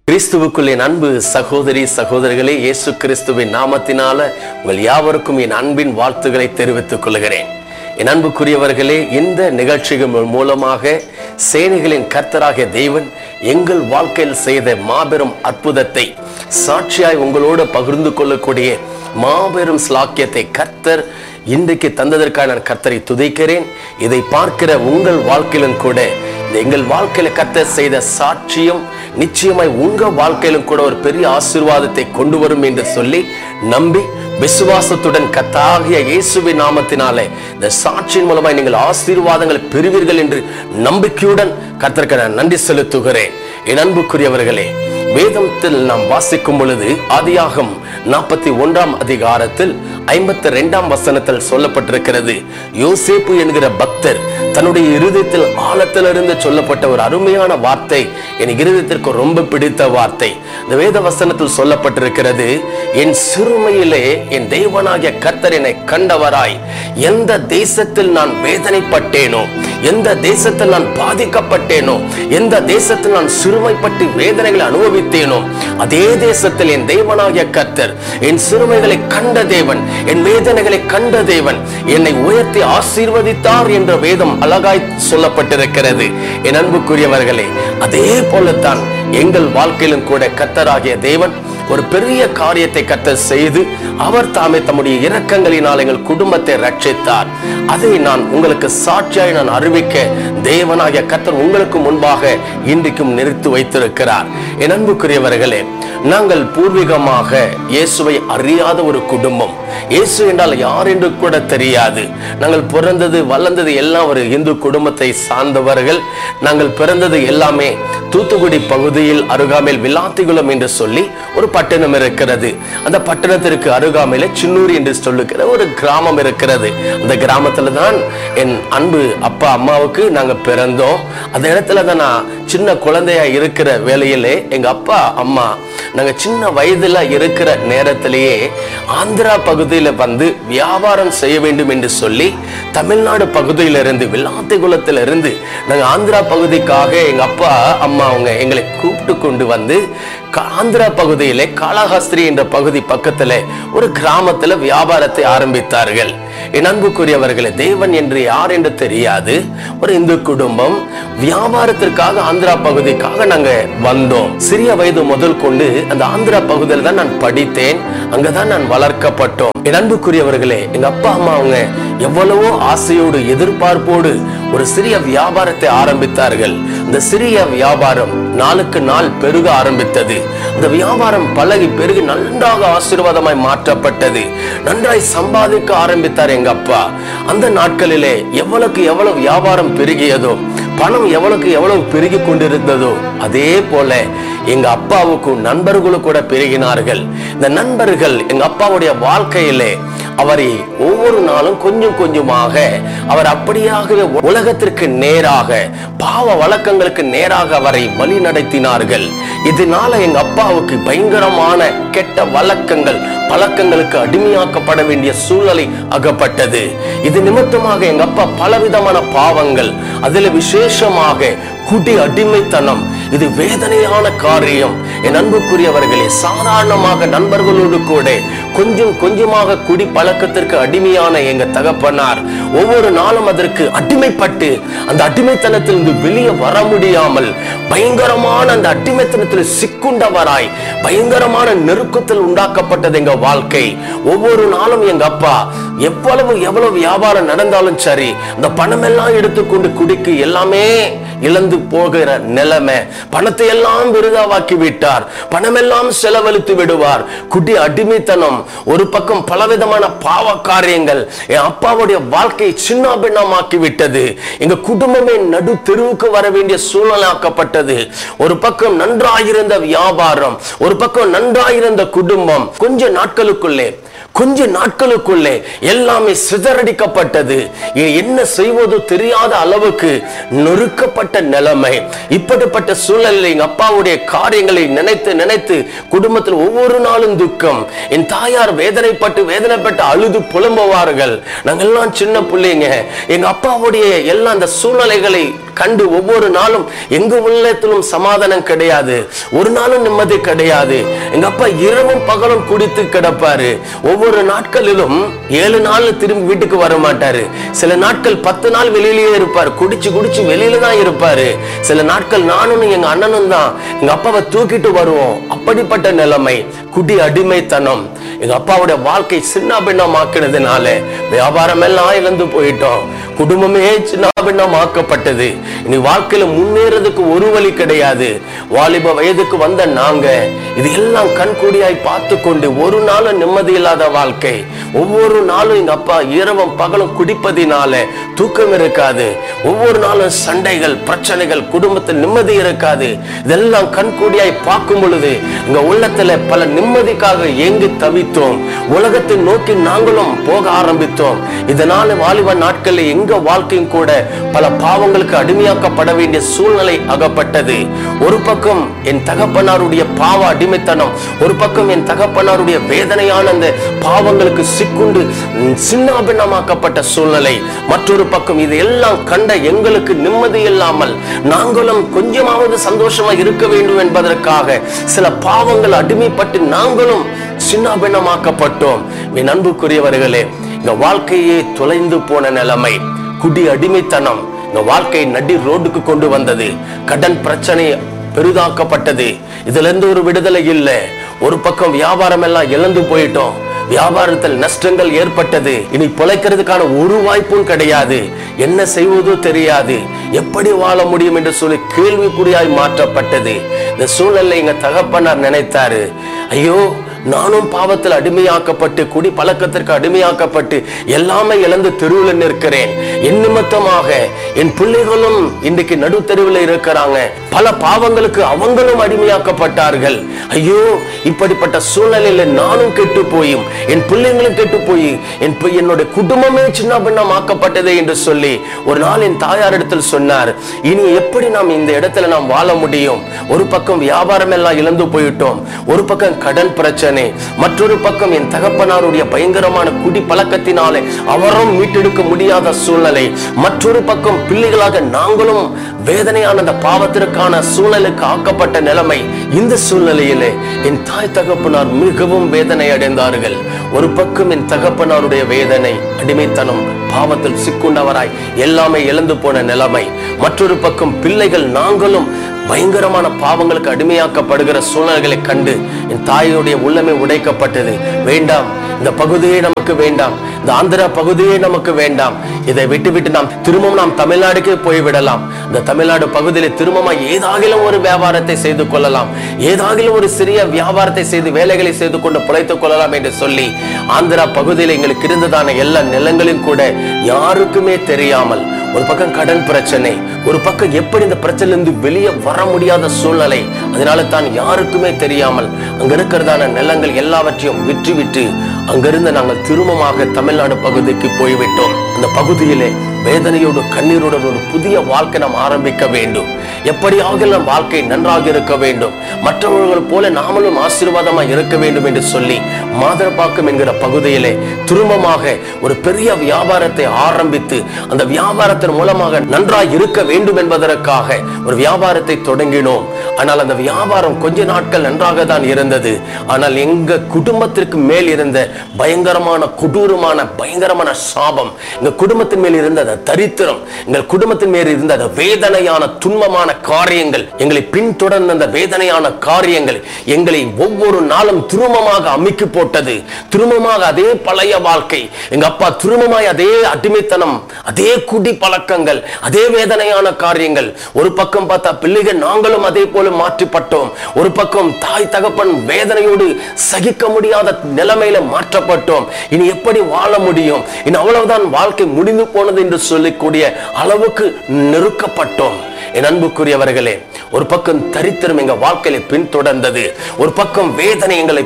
கிறிஸ்துவுக்குள் என் அன்பு சகோதரி சகோதரிகளே, இயேசு கிறிஸ்துவின் நாமத்தினால உங்கள் யாவருக்கும் என் அன்பின் வாழ்த்துக்களை தெரிவித்துக் கொள்கிறேன். என் அன்புக்குரியவர்களே, இந்த நிகழ்ச்சிகள் மூலமாக சேனைகளின் கர்த்தராகிய தேவன் எங்கள் வாழ்க்கையில் செய்த மாபெரும் அற்புதத்தை சாட்சியாய் உங்களோடு பகிர்ந்து கொள்ளக்கூடிய மாபெரும் ஸ்லாக்கியத்தை கர்த்தர் இன்றைக்கு தந்ததற்காக நான் கர்த்தரை துதிக்கிறேன். இதை பார்க்கிற உங்கள் வாழ்க்கையிலும் கூட எங்கள் வாழ்க்கையில கர்த்தர் செய்த சாட்சியம் நிச்சயமாய் உங்க வாழ்க்கையிலும் கூட ஒரு பெரிய ஆசீர்வாதத்தை கொண்டு வரும் என்று சொல்லி நம்பி விசுவாசத்துடன் கர்த்தராகிய இயேசுவின் நாமத்தினாலே இந்த சாட்சியின் மூலமாய் நீங்கள் ஆசீர்வாதங்களை பெறுவீர்கள் என்று நம்பிக்கையுடன் கர்த்தருக்கு நான் நன்றி செலுத்துகிறேன். என் அன்புக்குரியவர்களே, வேதத்தில் நாம் வாசிக்கும் பொழுது ஆதியாகமம் 41 அதிகாரத்தில் 52 வசனத்தில் சொல்லப்பட்டிருக்கிறது. யோசேப்பு என்கிற பக்தர் தன்னுடைய இருதயத்தில் ஆழத்திலிருந்து சொல்லப்பட்ட ஒரு அருமையான வார்த்தை என் இருதயத்திற்கு ரொம்ப பிடித்த வார்த்தை. இந்த வேத வசனத்தில் சொல்லப்பட்டிருக்கிறது, என் சிறுமையிலே என் தேவனாகிய கர்த்தர் என்னை கண்டவராய், எந்த தேசத்தில் நான் வேதனைப்பட்டேனோ, எந்த தேசத்தில் நான் பாதிக்கப்பட்டேனோ, எந்த தேசத்தில் நான் சிறுமைப்பட்டு வேதனைகளை அனுபவித்தேனோ, அதே தேசத்தில் என் தேவனாகிய கர்த்தர் என் சிறுமைகளை கண்ட தேவன், என் வேதனைகளை கண்ட தேவன் என்னை உயர்த்தி ஆசீர்வதித்தார் என்ற வேதம் அழகாய் சொல்லப்பட்டிருக்கிறது. என் அன்புக்குரியவர்களே, அதே போலத்தான் எங்கள் வாழ்க்கையிலும் கூட கர்த்தராகிய தேவன் ஒரு பெரிய காரியத்தை கர்த்தர் செய்து அவர் தாமே தம்முடைய இரக்கங்களினால் எங்கள் குடும்பத்தை ரட்சித்தார். அதை நான் உங்களுக்கு சாட்சியாய் நான் அறிவிக்க தேவனாகிய கர்த்தர் உங்களுக்கு முன்பாக இன்றைக்கும் நிறுத்தி வைத்திருக்கிறார். என் அன்புக்குரியவர்களே, நாங்கள் பூர்வீகமாக இயேசுவை அறியாத ஒரு குடும்பம். இயேசு என்றால் யார் என்று கூட தெரியாது. நாங்கள் பிறந்தது வளர்ந்தது எல்லாம் ஒரு இந்து குடும்பத்தை சார்ந்தவர்கள். நாங்கள் பிறந்தது எல்லாமே தூத்துக்குடி பகுதியில் அருகாமையில் விளாத்திகுளம் என்று சொல்லி ஒரு பட்டணம் இருக்கிறது. அந்த பட்டணத்திற்கு அருகாமையில சின்னூர் என்று சொல்லுகிற ஒரு கிராமம் இருக்கிறது. அந்த கிராமத்துல தான் என் அன்பு அப்பா அம்மாவுக்கு நாங்க பிறந்தோம். அந்த இடத்துல தான் நான் சின்ன குழந்தையா இருக்கிற வேளையிலே எங்க அப்பா அம்மா நாங்க சின்ன வயதுல இருக்கிற நேரத்திலேயே ஆந்திரா பகுதியில வந்து வியாபாரம் செய்ய வேண்டும் என்று சொல்லி தமிழ்நாடு பகுதியிலிருந்து விளாத்திகுளத்திலிருந்து நாங்க ஆந்திரா பகுதிக்காக எங்க அப்பா அம்மா அவங்க எங்களை கூப்பிட்டு கொண்டு வந்து ஆந்திரா பகுதியிலே காளஹஸ்திரி என்ற பகுதி பக்கத்துல ஒரு கிராமத்துல வியாபாரத்தை ஆரம்பித்தார்கள். என் அன்புக்குரியவர்களே, தேவன் என்று யார் என்று தெரியாது ஒரு இந்து குடும்பம். வியாபாரத்திற்காக ஆந்திரா பகுதிக்காக நாங்க வந்தோம். சிறிய வயது முதல் கொண்டு அந்த ஆந்திரா பகுதியில் தான் நான் படித்தேன். அங்கதான் நான் வளர்க்கப்பட்டோம். என் அன்புக்குரியவர்களே, எங்க அப்பா அம்மா அவங்க எவ்வளவோ ஆசையோடு எதிர்பார்ப்போடு ஒரு சிறிய வியாபாரத்தை ஆரம்பித்தார்கள். இந்த சிறிய வியாபாரம் நாளுக்கு நாள் பெருக ஆரம்பித்தது. அந்த வியாபாரம் பழகி பெருகி நன்றாக ஆசீர்வாதமாய் மாற்றப்பட்டது. நன்றாய் சம்பாதிக்க ஆரம்பித்தார் எங்க அப்பா. அந்த நாட்களிலே எவ்வளவுக்கு எவ்வளவு வியாபாரம் பெருகியதோ, பணம் எவ்வளவுக்கு எவ்வளவு பெருகி கொண்டிருந்ததோ, அதே போல எங்க அப்பாவுக்கும் நண்பர்களும் கூட பெருகினார்கள். இந்த நண்பர்கள் எங்க அப்பாவுடைய வாழ்க்கையிலே அவரை ஒவ்வொரு நாளும் கொஞ்சம் கொஞ்சமாக அவர் அப்படியாகவே உலகத்திற்கு நேராக பாவ வழக்கங்களுக்கு நேராக அவரை வழி நடத்தினார்கள். இதனால எங்க அப்பாவுக்கு பயங்கரமான கெட்ட வழக்கங்கள் பழக்கங்களுக்கு அடிமையாக்கப்பட வேண்டிய சூழ்நிலை அகப்பட்டது. இது நிமித்தமாக எங்க அப்பா பலவிதமான பாவங்கள், அதுல விசேஷமாக குடி அடிமைத்தனம், இது வேதனையான காரியம். என் அன்புக்குரியவர்களே, சாதாரணமாக நண்பர்களோடு கூட கொஞ்சம் கொஞ்சமாக குடி பழக்கத்திற்கு அடிமையான எங்க தகப்பனார் ஒவ்வொரு நாளும் அதற்கு அடிமைப்பட்டு அந்த அடிமைத்தனத்திலிருந்து வெளியே வர முடியாமல் பயங்கரமான அந்த அடிமைத்தனத்தில் சிக்குண்டவராய் பயங்கரமான நெருக்கத்தில் உண்டாக்கப்பட்டது எங்க வாழ்க்கை. ஒவ்வொரு நாளும் எங்க அப்பா எவ்வளவு வியாபாரம் நடந்தாலும் சரி, அந்த பணம் எல்லாம் எடுத்துக்கொண்டு குடிக்கு எல்லாமே இழந்து போகிற நிலைமை. பணத்தை எல்லாம் விருதாவாக்கி விட்டார். பணம் எல்லாம் செலவழித்து விடுவார். குடி அடிமைத்தனம் ஒரு பக்கம், பலவிதமான பாவ காரியங்கள் என் அப்பாவுடைய வாழ்க்கையை சின்ன பின்னமாக்கி விட்டது. எங்க குடும்பமே நடு தெருவுக்கு வர வேண்டிய சூழ்நிலையாக்கப்பட்டது. ஒரு பக்கம் நன்றாயிருந்த வியாபாரம், ஒரு பக்கம் நன்றாயிருந்த குடும்பம், கொஞ்ச நாட்களுக்குள்ளே எல்லாமே சிதறடிக்கப்பட்டது. என்ன செய்வதோ தெரியாத அளவுக்கு நொறுக்கப்பட்ட நிலைமை. இப்படிப்பட்ட சூழ்நிலையில் எங்க அப்பாவுடைய காரியங்களை நினைத்து நினைத்து குடும்பத்தில் ஒவ்வொரு நாளும் துக்கம். என் தாயார் வேதனைப்பட்டு அழுது புலம்புவார்கள். நாங்கெல்லாம் சின்ன பிள்ளைங்க. எங்க அப்பாவுடைய எல்லா அந்த சூழ்நிலைகளை கண்டு ஒவ்வொரு நாளும் எங்க உள்ளத்திலும் சமாதானம் கிடையாது, ஒரு நாளும் நிம்மதி கிடையாது. எங்க அப்பா இரவும் பகலும் குடித்து கிடப்பாரு. ஒவ்வொரு நாட்களிலும் 7 நாள் திரும்பி வீட்டுக்கு வர மாட்டாரு. சில நாட்கள் 10 நாள் வெளியிலேயே இருப்பார், குடிச்சு குடிச்சு வெளியில தான் இருப்பாரு. சில நாட்கள் நானும் எங்க அண்ணனும் தான் எங்க அப்பாவை தூக்கிட்டு வருவோம். அப்படிப்பட்ட நிலைமை, குடி அடிமைத்தனம். எங்க அப்பாவுடைய வாழ்க்கை சின்ன பின்னமாக்கினதுனால வியாபாரம் எல்லாம் இழந்து போயிட்டோம். குடும்பமே சின்ன பின்னமாக்கப்பட்டது. இனி வாழ்க்கையில முன்னேறதுக்கு ஒரு வழி கிடையாது. வாலிப வயதுக்கு வந்த நாங்க இது எல்லாம் கண்கூடியாய் பார்த்து கொண்டு ஒரு நாளும் நிம்மதி இல்லாத வாழ்க்கை. ஒவ்வொரு நாளும் எங்க அப்பா இரவும் பகலும் குடிப்பதினால தூக்கம் இருக்காது. ஒவ்வொரு நாளும் சண்டைகள், பிரச்சனைகள், குடும்பத்தில் நிம்மதி இருக்காது. இதெல்லாம் கண்கூடியாய் பார்க்கும் பொழுது எங்க உள்ளத்துல பல நிம்மதிக்காக ஏங்கி தவித்தோம். உலகத்தை நோக்கி நாங்களும் போக ஆரம்பித்தோம். இதனால வாலிப நாட்களில் எங்க வாழ்க்கையும் கூட பல பாவங்களுக்கு அடிமையாக்கப்பட வேண்டிய சூழ்நிலை அகப்பட்டது. ஒரு பக்கம் என் தகப்பனாருடைய பாவ அடிமைத்தனம், ஒரு பக்கம் என் தகப்பனாருடைய வேதனையான அந்த பாவங்களுக்கு சிக்குண்டு சின்னாபின்னமாக்கப்பட்ட சூழ்நிலை, மற்றொரு பக்கம் இது எல்லாம் கண்ட எங்களுக்கு நிம்மதி இல்லாமல் நாங்களும் கொஞ்சமாவது சந்தோஷமா இருக்க வேண்டும் என்பதற்காக சில பாவங்கள் அடிமைப்பட்டு நாங்களும் சின்னாபின்னமாக்கப்பட்டோம். என் அன்புக்குரியவர்களே, இந்த வாழ்க்கையே தொலைந்து போன நிலைமை, குடி அடிமைத்தனம் இந்த வாழ்க்கையை நடி ரோடுக்கு கொண்டு வந்தது. கடன் பிரச்சனை பெரிதாக்கப்பட்டது. இதுல இருந்து ஒரு விடுதலை இல்லை. ஒரு பக்கம் வியாபாரம் எல்லாம் இழந்து போயிட்டோம். வியாபாரத்தில் நஷ்டங்கள் ஏற்பட்டது. இனி பிழைக்கிறதுக்கான ஒரு வாய்ப்பும் கிடையாது. என்ன செய்வதோ தெரியாது, எப்படி வாழ முடியும் என்று சொல்லி கேள்விக்குறியாய் மாற்றப்பட்டது. இந்த சூழலை எங்க தகப்பனார் நினைத்தாரு, ஐயோ நானும் பாவத்தில் அடிமையாக்கப்பட்டு குடி பழக்கத்திற்கு அடிமையாக்கப்பட்டு எல்லாமே இழந்து தெருவில் நிற்கிறேன். என் நிமித்தமாக என் பிள்ளைகளும் இன்றைக்கு நடு தெருவில் இருக்கிறாங்க. பல பாவங்களுக்கு அவங்களும் அடிமையாக்கப்பட்டார்கள். ஐயோ இப்படிப்பட்ட சூழ்நிலையில நானும் கெட்டு போயும் என் பிள்ளைங்களும் கெட்டு போய் என்னுடைய குடும்பமே சின்ன பின்னமாக்கப்பட்டதே என்று சொல்லி ஒரு நாள் என் தாயாரிடத்தில் சொன்னார், இனி எப்படி நாம் இந்த இடத்துல நாம் வாழ முடியும்? ஒரு பக்கம் வியாபாரம் எல்லாம் இழந்து போயிட்டோம், ஒரு பக்கம் கடன் பிரச்சனை, மற்றொரு பக்கம் என் தகப்பனாருடைய பயங்கரமான குடி பழக்கத்தினாலே அவரும் மீட்டெடுக்க முடியாத சூழ்நிலை, மற்றொரு பக்கம் பிள்ளைகளாக நாங்களும் வேதனையான அந்த பாவத்திற்கான சூழ்நிலைக்கு ஆக்கப்பட்ட நிலைமை. இந்த சூழ்நிலையிலே என் தாய் தகப்பனார் மிகவும் வேதனை அடைந்தார்கள். ஒரு பக்கம் என் தகப்பனாருடைய வேதனை, அடிமைத்தனம், பாவத்தில் சிக்குண்டவராய் எல்லாமே இழந்து போன நிலைமை, மற்றொரு பக்கம் பிள்ளைகள் நாங்களும் பயங்கரமான பாவங்களுக்கு அடிமையாக்கப்படுகிற சூழ்நிலைகளை கண்டு என் தாயுடைய உள்ளமே உடைக்கப்பட்டது. வேண்டாம், இந்த பகுதியே நமக்கு வேண்டாம், இந்த ஆந்திரா பகுதியே நமக்கு வேண்டாம், இதை விட்டு நாம் திரும்பவும் தமிழ்நாடுக்கே போய்விடலாம். இந்த தமிழ்நாடு பகுதியில் திரும்பமா ஏதாகிலும் ஒரு வியாபாரத்தை செய்து கொள்ளலாம், ஏதாகிலும் ஒரு சிறிய வியாபாரத்தை செய்து வேலைகளை செய்து கொண்டு பிழைத்துக் கொள்ளலாம் என்று சொல்லி ஆந்திரா பகுதியில் எங்களுக்கு இருந்ததான எல்லா நிலங்களையும் கூட யாருக்குமே தெரியாமல், ஒரு பக்கம் கடன் பிரச்சனை, ஒரு பக்கம் எப்படி இந்த பிரச்சனையிலிருந்து வெளியே வர முடியாத சூழ்நிலை, அதனால தான் யாருக்குமே தெரியாமல் அங்க இருக்கிறதான நிலங்கள் எல்லாவற்றையும் விற்று அங்கிருந்து நாங்கள் திரும்பமாக தமிழ்நாடு பகுதிக்கு போய்விட்டோம். அந்த பகுதியிலே வேதனையோடு கண்ணீரோடு ஒரு புதிய வாழ்க்கை நாம் ஆரம்பிக்க வேண்டும். எப்படியாக நம் வாழ்க்கை நன்றாக இருக்க வேண்டும், மற்றவர்கள் போல நாமளும் ஆசீர்வாதமாக இருக்க வேண்டும் என்று சொல்லி மாதரப்பாக்கம் என்கிற பகுதியிலே திரும்பமாக ஒரு பெரிய வியாபாரத்தை ஆரம்பித்து அந்த வியாபாரத்தின் மூலமாக நன்றாக இருக்க வேண்டும் என்பதற்காக ஒரு வியாபாரத்தை தொடங்கினோம். ஆனால் அந்த வியாபாரம் கொஞ்ச நாட்கள் நன்றாக தான் இருந்தது. ஆனால் எங்க குடும்பத்திற்கு மேல் இருந்த பயங்கரமான கொடூரமான பயங்கரமான சாபம், எங்க குடும்பத்தின் மேல் இருந்த தரித்திரம், எங்கள் குடும்பத்தின் மேல் இருந்த அந்த வேதனையான துன்பமான காரியங்கள், எங்களை பின்தொடர்ந்த அந்த வேதனையான காரியங்கள் எங்களை ஒவ்வொரு நாளும் திரும்பமாக அமிக்கி போட்டது. திரும்பமாக அதே பழைய வாழ்க்கை, எங்க அப்பா திரும்பமாய் அதே அடிமைத்தனம், அதே குடி பழக்கங்கள், அதே வேதனையான காரியங்கள். ஒரு பக்கம் பார்த்தா பிள்ளைகள் நாங்களும் அதே போல மாற்றப்பட்டோம். ஒரு பக்கம் தாய் தகப்பன் வேதனையோடு சகிக்க முடியாத நிலைமையில மாற்றப்பட்டோம். இனி எப்படி வாழ முடியும்? இனி அவ்வளவுதான், வாழ்க்கை முடிந்து போனது என்று சொல்லக்கூடிய அளவுக்கு நெருக்கப்பட்டோம். என் அன்புக்குரியவர்களே, ஒரு பக்கம் தரித்திரம் எங்க வாழ்க்கையில பின்தொடர்ந்தது, ஒரு பக்கம் வேதனை எங்களை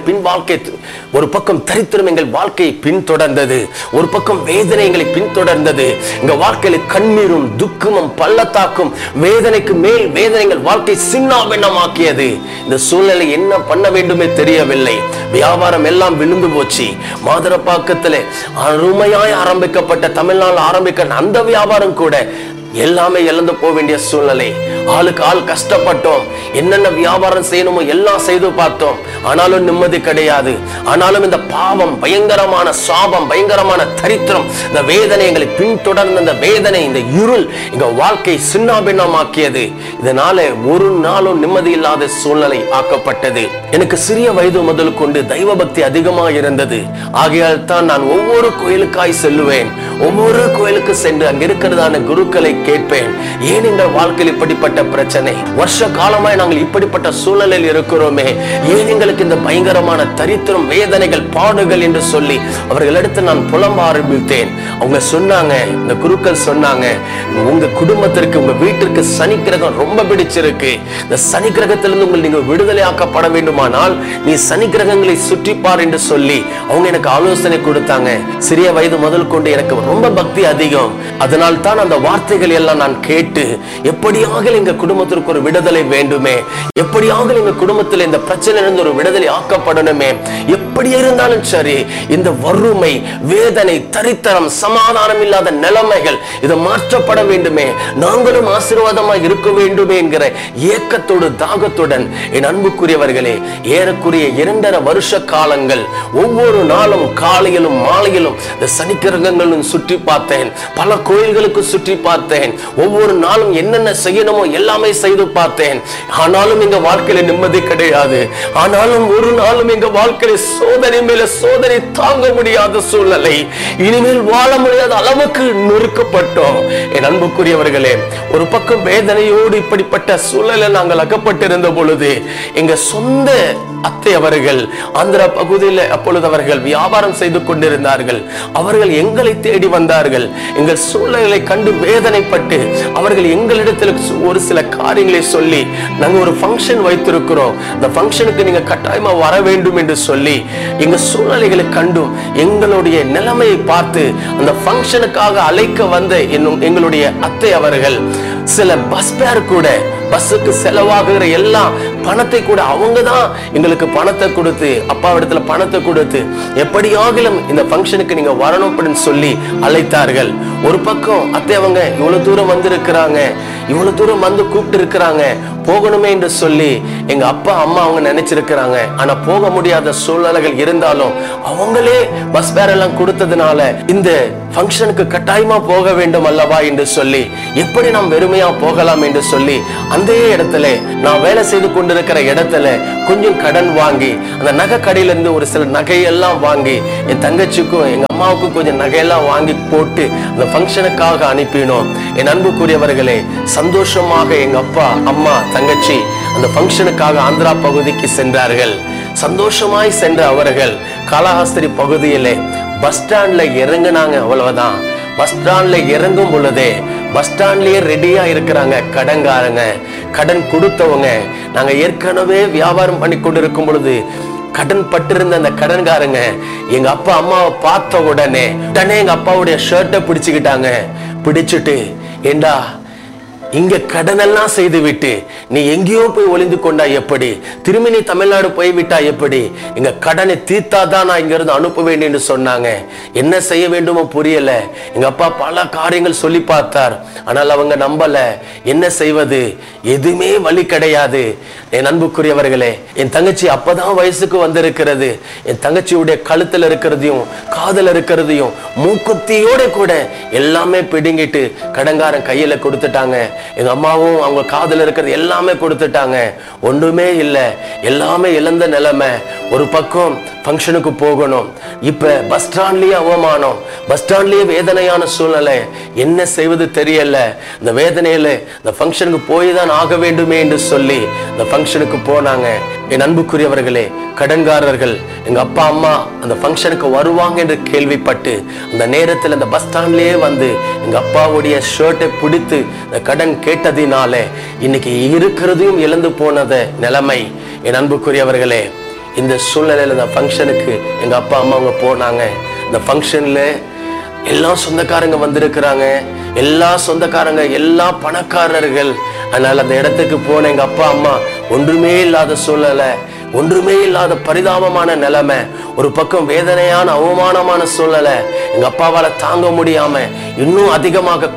ஒரு பக்கம் தரித்திரம் எங்கள் வாழ்க்கையை பின்தொடர்ந்தது, ஒரு பக்கம் வேதனை எங்களை பின்தொடர்ந்தது. எங்க வாழ்க்கையில கண்ணீரும் துக்கமும் பள்ளத்தாக்கும் வேதனைக்கு மேல் வேதனை எங்கள் வாழ்க்கை சின்னாபின்னமாக்கியது. இந்த சூழ்நிலை என்ன பண்ண வேண்டுமே தெரியவில்லை. வியாபாரம் எல்லாம் விழுந்து போச்சு. மாதரப்பாக்கத்திலே அருமையாய் ஆரம்பிக்கப்பட்ட தமிழ்நாடு ஆரம்பிக்க அந்த வியாபாரம் கூட எல்லாமே இழந்து போக வேண்டிய சூழ்நிலை. ஆளுக்கு ஆள் கஷ்டப்பட்டோம், என்னென்ன வியாபாரம் செய்யணுமோ எல்லாம் செய்து பார்த்தோம், ஆனாலும் நிம்மதி கிடையாது. ஆனாலும் இந்த பாவம், பயங்கரமான சாபம், பயங்கரமான தரித்திரம், இந்த வேதனை எங்களை பின்தொடர்ந்த இந்த வேதனை, இந்த இருள் எங்க வாழ்க்கை சின்னாபின்னமாக்கியது. இதனால ஒரு நாளும் நிம்மதி இல்லாத சூழ்நிலை ஆக்கப்பட்டது. எனக்கு சிறிய வயது முதல் கொண்டு தெய்வ பக்தி அதிகமாக இருந்தது. ஆகையால் தான் நான் ஒவ்வொரு கோயிலுக்காய் செல்லுவேன். ஒவ்வொரு கோயிலுக்கு சென்று அங்க இருக்கிறதான குருக்களை கேட்பேன். ஏன் எங்கள் வாழ்க்கையில் இப்படிப்பட்ட பிரச்சனை, வருஷ காலமாய் நாங்கள் இப்படிப்பட்ட சூழ்நிலையில் இருக்கிறோமே, ஏன் எங்களுக்கு இந்த பயங்கரமான தரித்திரம், வேதனைகள், பாடுகள் என்று சொல்லி அவர்களிடத்து நான் புலம்ப ஆரம்பித்தேன். அவங்க சொன்னாங்க, இந்த குருக்கள் சொன்னாங்க, உங்க குடும்பத்திற்கு, உங்க வீட்டிற்கு சனி கிரகம் ரொம்ப பிடிச்சிருக்கு. இந்த சனி கிரகத்திலிருந்து உங்கள் நீங்க விடுதலை ஆக்கப்பட வேண்டுமானால் நீ சனி கிரகங்களை சுற்றிப்பார் என்று சொல்லி அவங்க எனக்கு ஆலோசனை கொடுத்தாங்க. சிறிய வயது முதல் கொண்டு எனக்கு ரொம்ப பக்தி அதிகம். அதனால் தான் அந்த வார்த்தைகள் எல்லாம் நான் கேட்டு, எப்படியாக எங்க குடும்பத்திற்கு ஒரு விடுதலை வேண்டுமே, எப்படியாக எங்க குடும்பத்தில் இந்த பிரச்சனையிலிருந்து ஒரு விடுதலை ஆக்கப்படணுமே, எப்படி இருந்தாலும் சரி இந்த வறுமை, வேதனை, தரித்திரம், சமாதானம் இல்லாத நிலைமைகள் இது மாற்றப்பட வேண்டுமே, நாங்களும் ஆசீர்வாதமாக இருக்க வேண்டுமே என்கிற ஏக்கத்தோடு தாகத்துடன் என் அன்புக்குரியவர்களே ஏறக்குரிய 2.5 வருஷ காலங்கள் ஒவ்வொரு நாளும் காலையிலும் மாலையிலும் இந்த சனிக்கிரகங்களும் சுற்றி பார்த்தேன். பல கோயில்களுக்கு சுற்றி பார்த்தேன். ஒவ்வொரு நாளும் என்னென்ன செய்யணுமோ எல்லாமே செய்து பார்த்தேன். ஆனாலும் எங்க வாழ்க்கையில நிம்மதி கிடையாது. ஆனாலும் ஒரு நாளும் எங்க வாழ்க்கையில சோதனை மேல சோதனை தாங்க முடியாத சூழ்நிலை, இனிமேல் வாழ முடியாத அளவுக்கு நொறுக்கப்பட்டோம். என் அன்புக்குரியவர்களே, ஒரு பக்கம் வேதனையோடு இப்படிப்பட்ட சூழலில் நாங்கள் அகப்பட்டிருந்த பொழுது எங்க சொந்த அத்தை அவர்கள் ஆந்திரா பகுதியில் அப்பொழுது அவர்கள் வியாபாரம் செய்து கொண்டிருந்தார்கள். அவர்கள் எங்களை தேடி வந்தார்கள். எங்கள் சூழ்நிலை கண்டு வேதனைப்பட்டு அவர்கள் எங்களிடத்தில் ஒரு சில காரியங்களை சொல்லி, நாங்க ஒரு ஃபங்க்ஷன் வைத்திருக்கிறோம், இந்த ஃபங்க்ஷனுக்கு நீங்க கட்டாயமா வர வேண்டும் என்று சொல்லி எங்க சூழ்நிலைகளை கண்டும் எங்களுடைய நிலைமையை பார்த்து அந்த ஃபங்க்ஷனுக்காக அழைக்க வந்த எங்களுடைய அத்தை அவர்கள் சில பஸ் பேர் கூட, பஸ்ஸுக்கு செலவாகுகிற எல்லா பணத்தை கூட அவங்க தான் எங்களுக்கு பணத்தை கொடுத்து, அப்பா இடத்துல பணத்தை கொடுத்து, எப்படியாகிலும் இந்த ஃபங்க்ஷனுக்கு நீங்க வரணும் அப்படின்னு சொல்லி அழைத்தார்கள். ஒரு பக்கம் அத்தை அவங்க இவ்வளவு தூரம் வந்திருக்கிறாங்க, இவ்வளவு தூரம் வந்து கூப்பிட்டு இருக்கிறாங்க, போகணுமே என்று சொல்லி எங்க அப்பா அம்மா அவங்க நினைச்சிருக்கிறாங்க. ஆனா போக முடியாத சூழ்நிலைகள் இருந்தாலும் அவங்களே பஸ் பேர் எல்லாம் கொடுத்ததுனால இந்த ஃபங்க்ஷனுக்கு கட்டாயமா போக வேண்டும் அல்லவா என்று சொல்லி, எப்படி நாம் வெறுமையா போகலாம் என்று சொல்லி அந்த இடத்துல, நான் வேலை செய்து கொண்டிருக்கிற இடத்துல கொஞ்சம் கடன் வாங்கி அந்த நகை கடையில இருந்து ஒரு சில நகையெல்லாம் வாங்கி என் தங்கச்சிக்கும் எங்க அம்மாவுக்கும் கொஞ்சம் நகையெல்லாம் வாங்கி போட்டு அந்த ஃபங்க்ஷனுக்காக அனுப்பினோம். என் அன்புக்குரியவர்களே, சந்தோஷமாக எங்க அப்பா அம்மா தங்கச்சி அந்த ஃபங்க்ஷனுக்காக ஆந்திரா பகுதிக்கு சென்றார்கள். சந்தோஷமாய் சென்ற அவர்கள் காளஹஸ்தி பகுதியிலே பஸ் ஸ்டாண்ட்ல இறங்கினாங்க. அவ்வளவுதான். பஸ் ஸ்டாண்ட்ல இறங்கும் பொழுதே பஸ் ஸ்டாண்ட்லயே ரெடியா இருக்கிறாங்க கடன்காரங்க, கடன் கொடுத்தவங்க. நாங்க ஏற்கனவே வியாபாரம் பண்ணி கொண்டிருக்கும் பொழுது கடன் பட்டிருந்த அந்த கடன்காரங்க எங்க அப்பா அம்மாவை பார்த்த உடனே எங்க அப்பாவுடைய ஷர்ட்டை பிடிச்சுக்கிட்டாங்க. பிடிச்சிட்டு, ஏண்டா இங்க கடன் எல்லாம் செய்து விட்டு நீ எங்கேயோ போய் ஒளிந்து கொண்டா எப்படி, திரும்பி நீ தமிழ்நாடு போய்விட்டா எப்படி, எங்க கடனை தீர்த்தாதான் நான் இங்க இருந்து அனுப்புவேன் என்று சொன்னாங்க. என்ன செய்ய வேண்டுமோ புரியல. எங்க அப்பா பல காரியங்கள் சொல்லி பார்த்தார், ஆனால் அவங்க நம்பல. என்ன செய்வது, எதுவுமே வழி கிடையாது. என் அன்புக்குரியவர்களே, என் தங்கச்சி அப்பதான் வயசுக்கு வந்திருக்கிறது. என் தங்கச்சியுடைய கழுத்துல இருக்கிறதையும் காதல இருக்கிறதையும் மூக்குத்தியோட கூட எல்லாமே பிடுங்கிட்டு கடன்காரன் கையில கொடுத்துட்டாங்க. எங்க அம்மாவும் அவங்க காதல இருக்கிறது எல்லாமே கொடுத்துட்டாங்க. ஒன்றுமே இல்லை, எல்லாமே இழந்த நிலைமை. ஒரு பக்கம் ஃபங்க்ஷனுக்கு போகணும், இப்ப பஸ் ஸ்டாண்ட்லயே அவமானம், பஸ் ஸ்டாண்ட்லயே வேதனையான சூழ்நிலை. என்ன செய்வது தெரியல. இந்த வேதனையில இந்த ஃபங்க்ஷனுக்கு போய் தான் ஆக வேண்டுமே என்று சொல்லி இந்த ஃபங்க்ஷனுக்கு போனாங்க. என் அன்புக்குரியவர்களே, கடன்காரர்கள் எங்க அப்பா அம்மா அந்த ஃபங்க்ஷனுக்கு வருவாங்க என்று கேள்விப்பட்டு அந்த நேரத்தில் அந்த பஸ் ஸ்டாண்ட்லயே வந்து எங்க அப்பாவுடைய ஷர்ட்டை பிடித்து இந்த கடன் கேட்டதினால இன்னைக்கு இருக்கிறதையும் இழந்து போனத நிலைமை. என் அன்புக்குரியவர்களே, இந்த சூழ்நிலையில இந்த ஃபங்க்ஷனுக்கு எங்க அப்பா அம்மா அவங்க போனாங்க. இந்த ஃபங்க்ஷன்ல எல்லா சொந்தக்காரங்க வந்திருக்கிறாங்க, எல்லா சொந்தக்காரங்க, எல்லா பணக்காரர்கள். அதனால அந்த இடத்துக்கு போன எங்க அப்பா அம்மா ஒன்றுமே இல்லாத சூழ்நிலை, ஒன்றுமே இல்லாத பரிதாபமான நிலைமை, ஒரு பக்கம் வேதனையான அவமானமான சூழ்நிலை. எங்க அப்பாவால தாங்க முடியாம இன்னும் அதிகமாக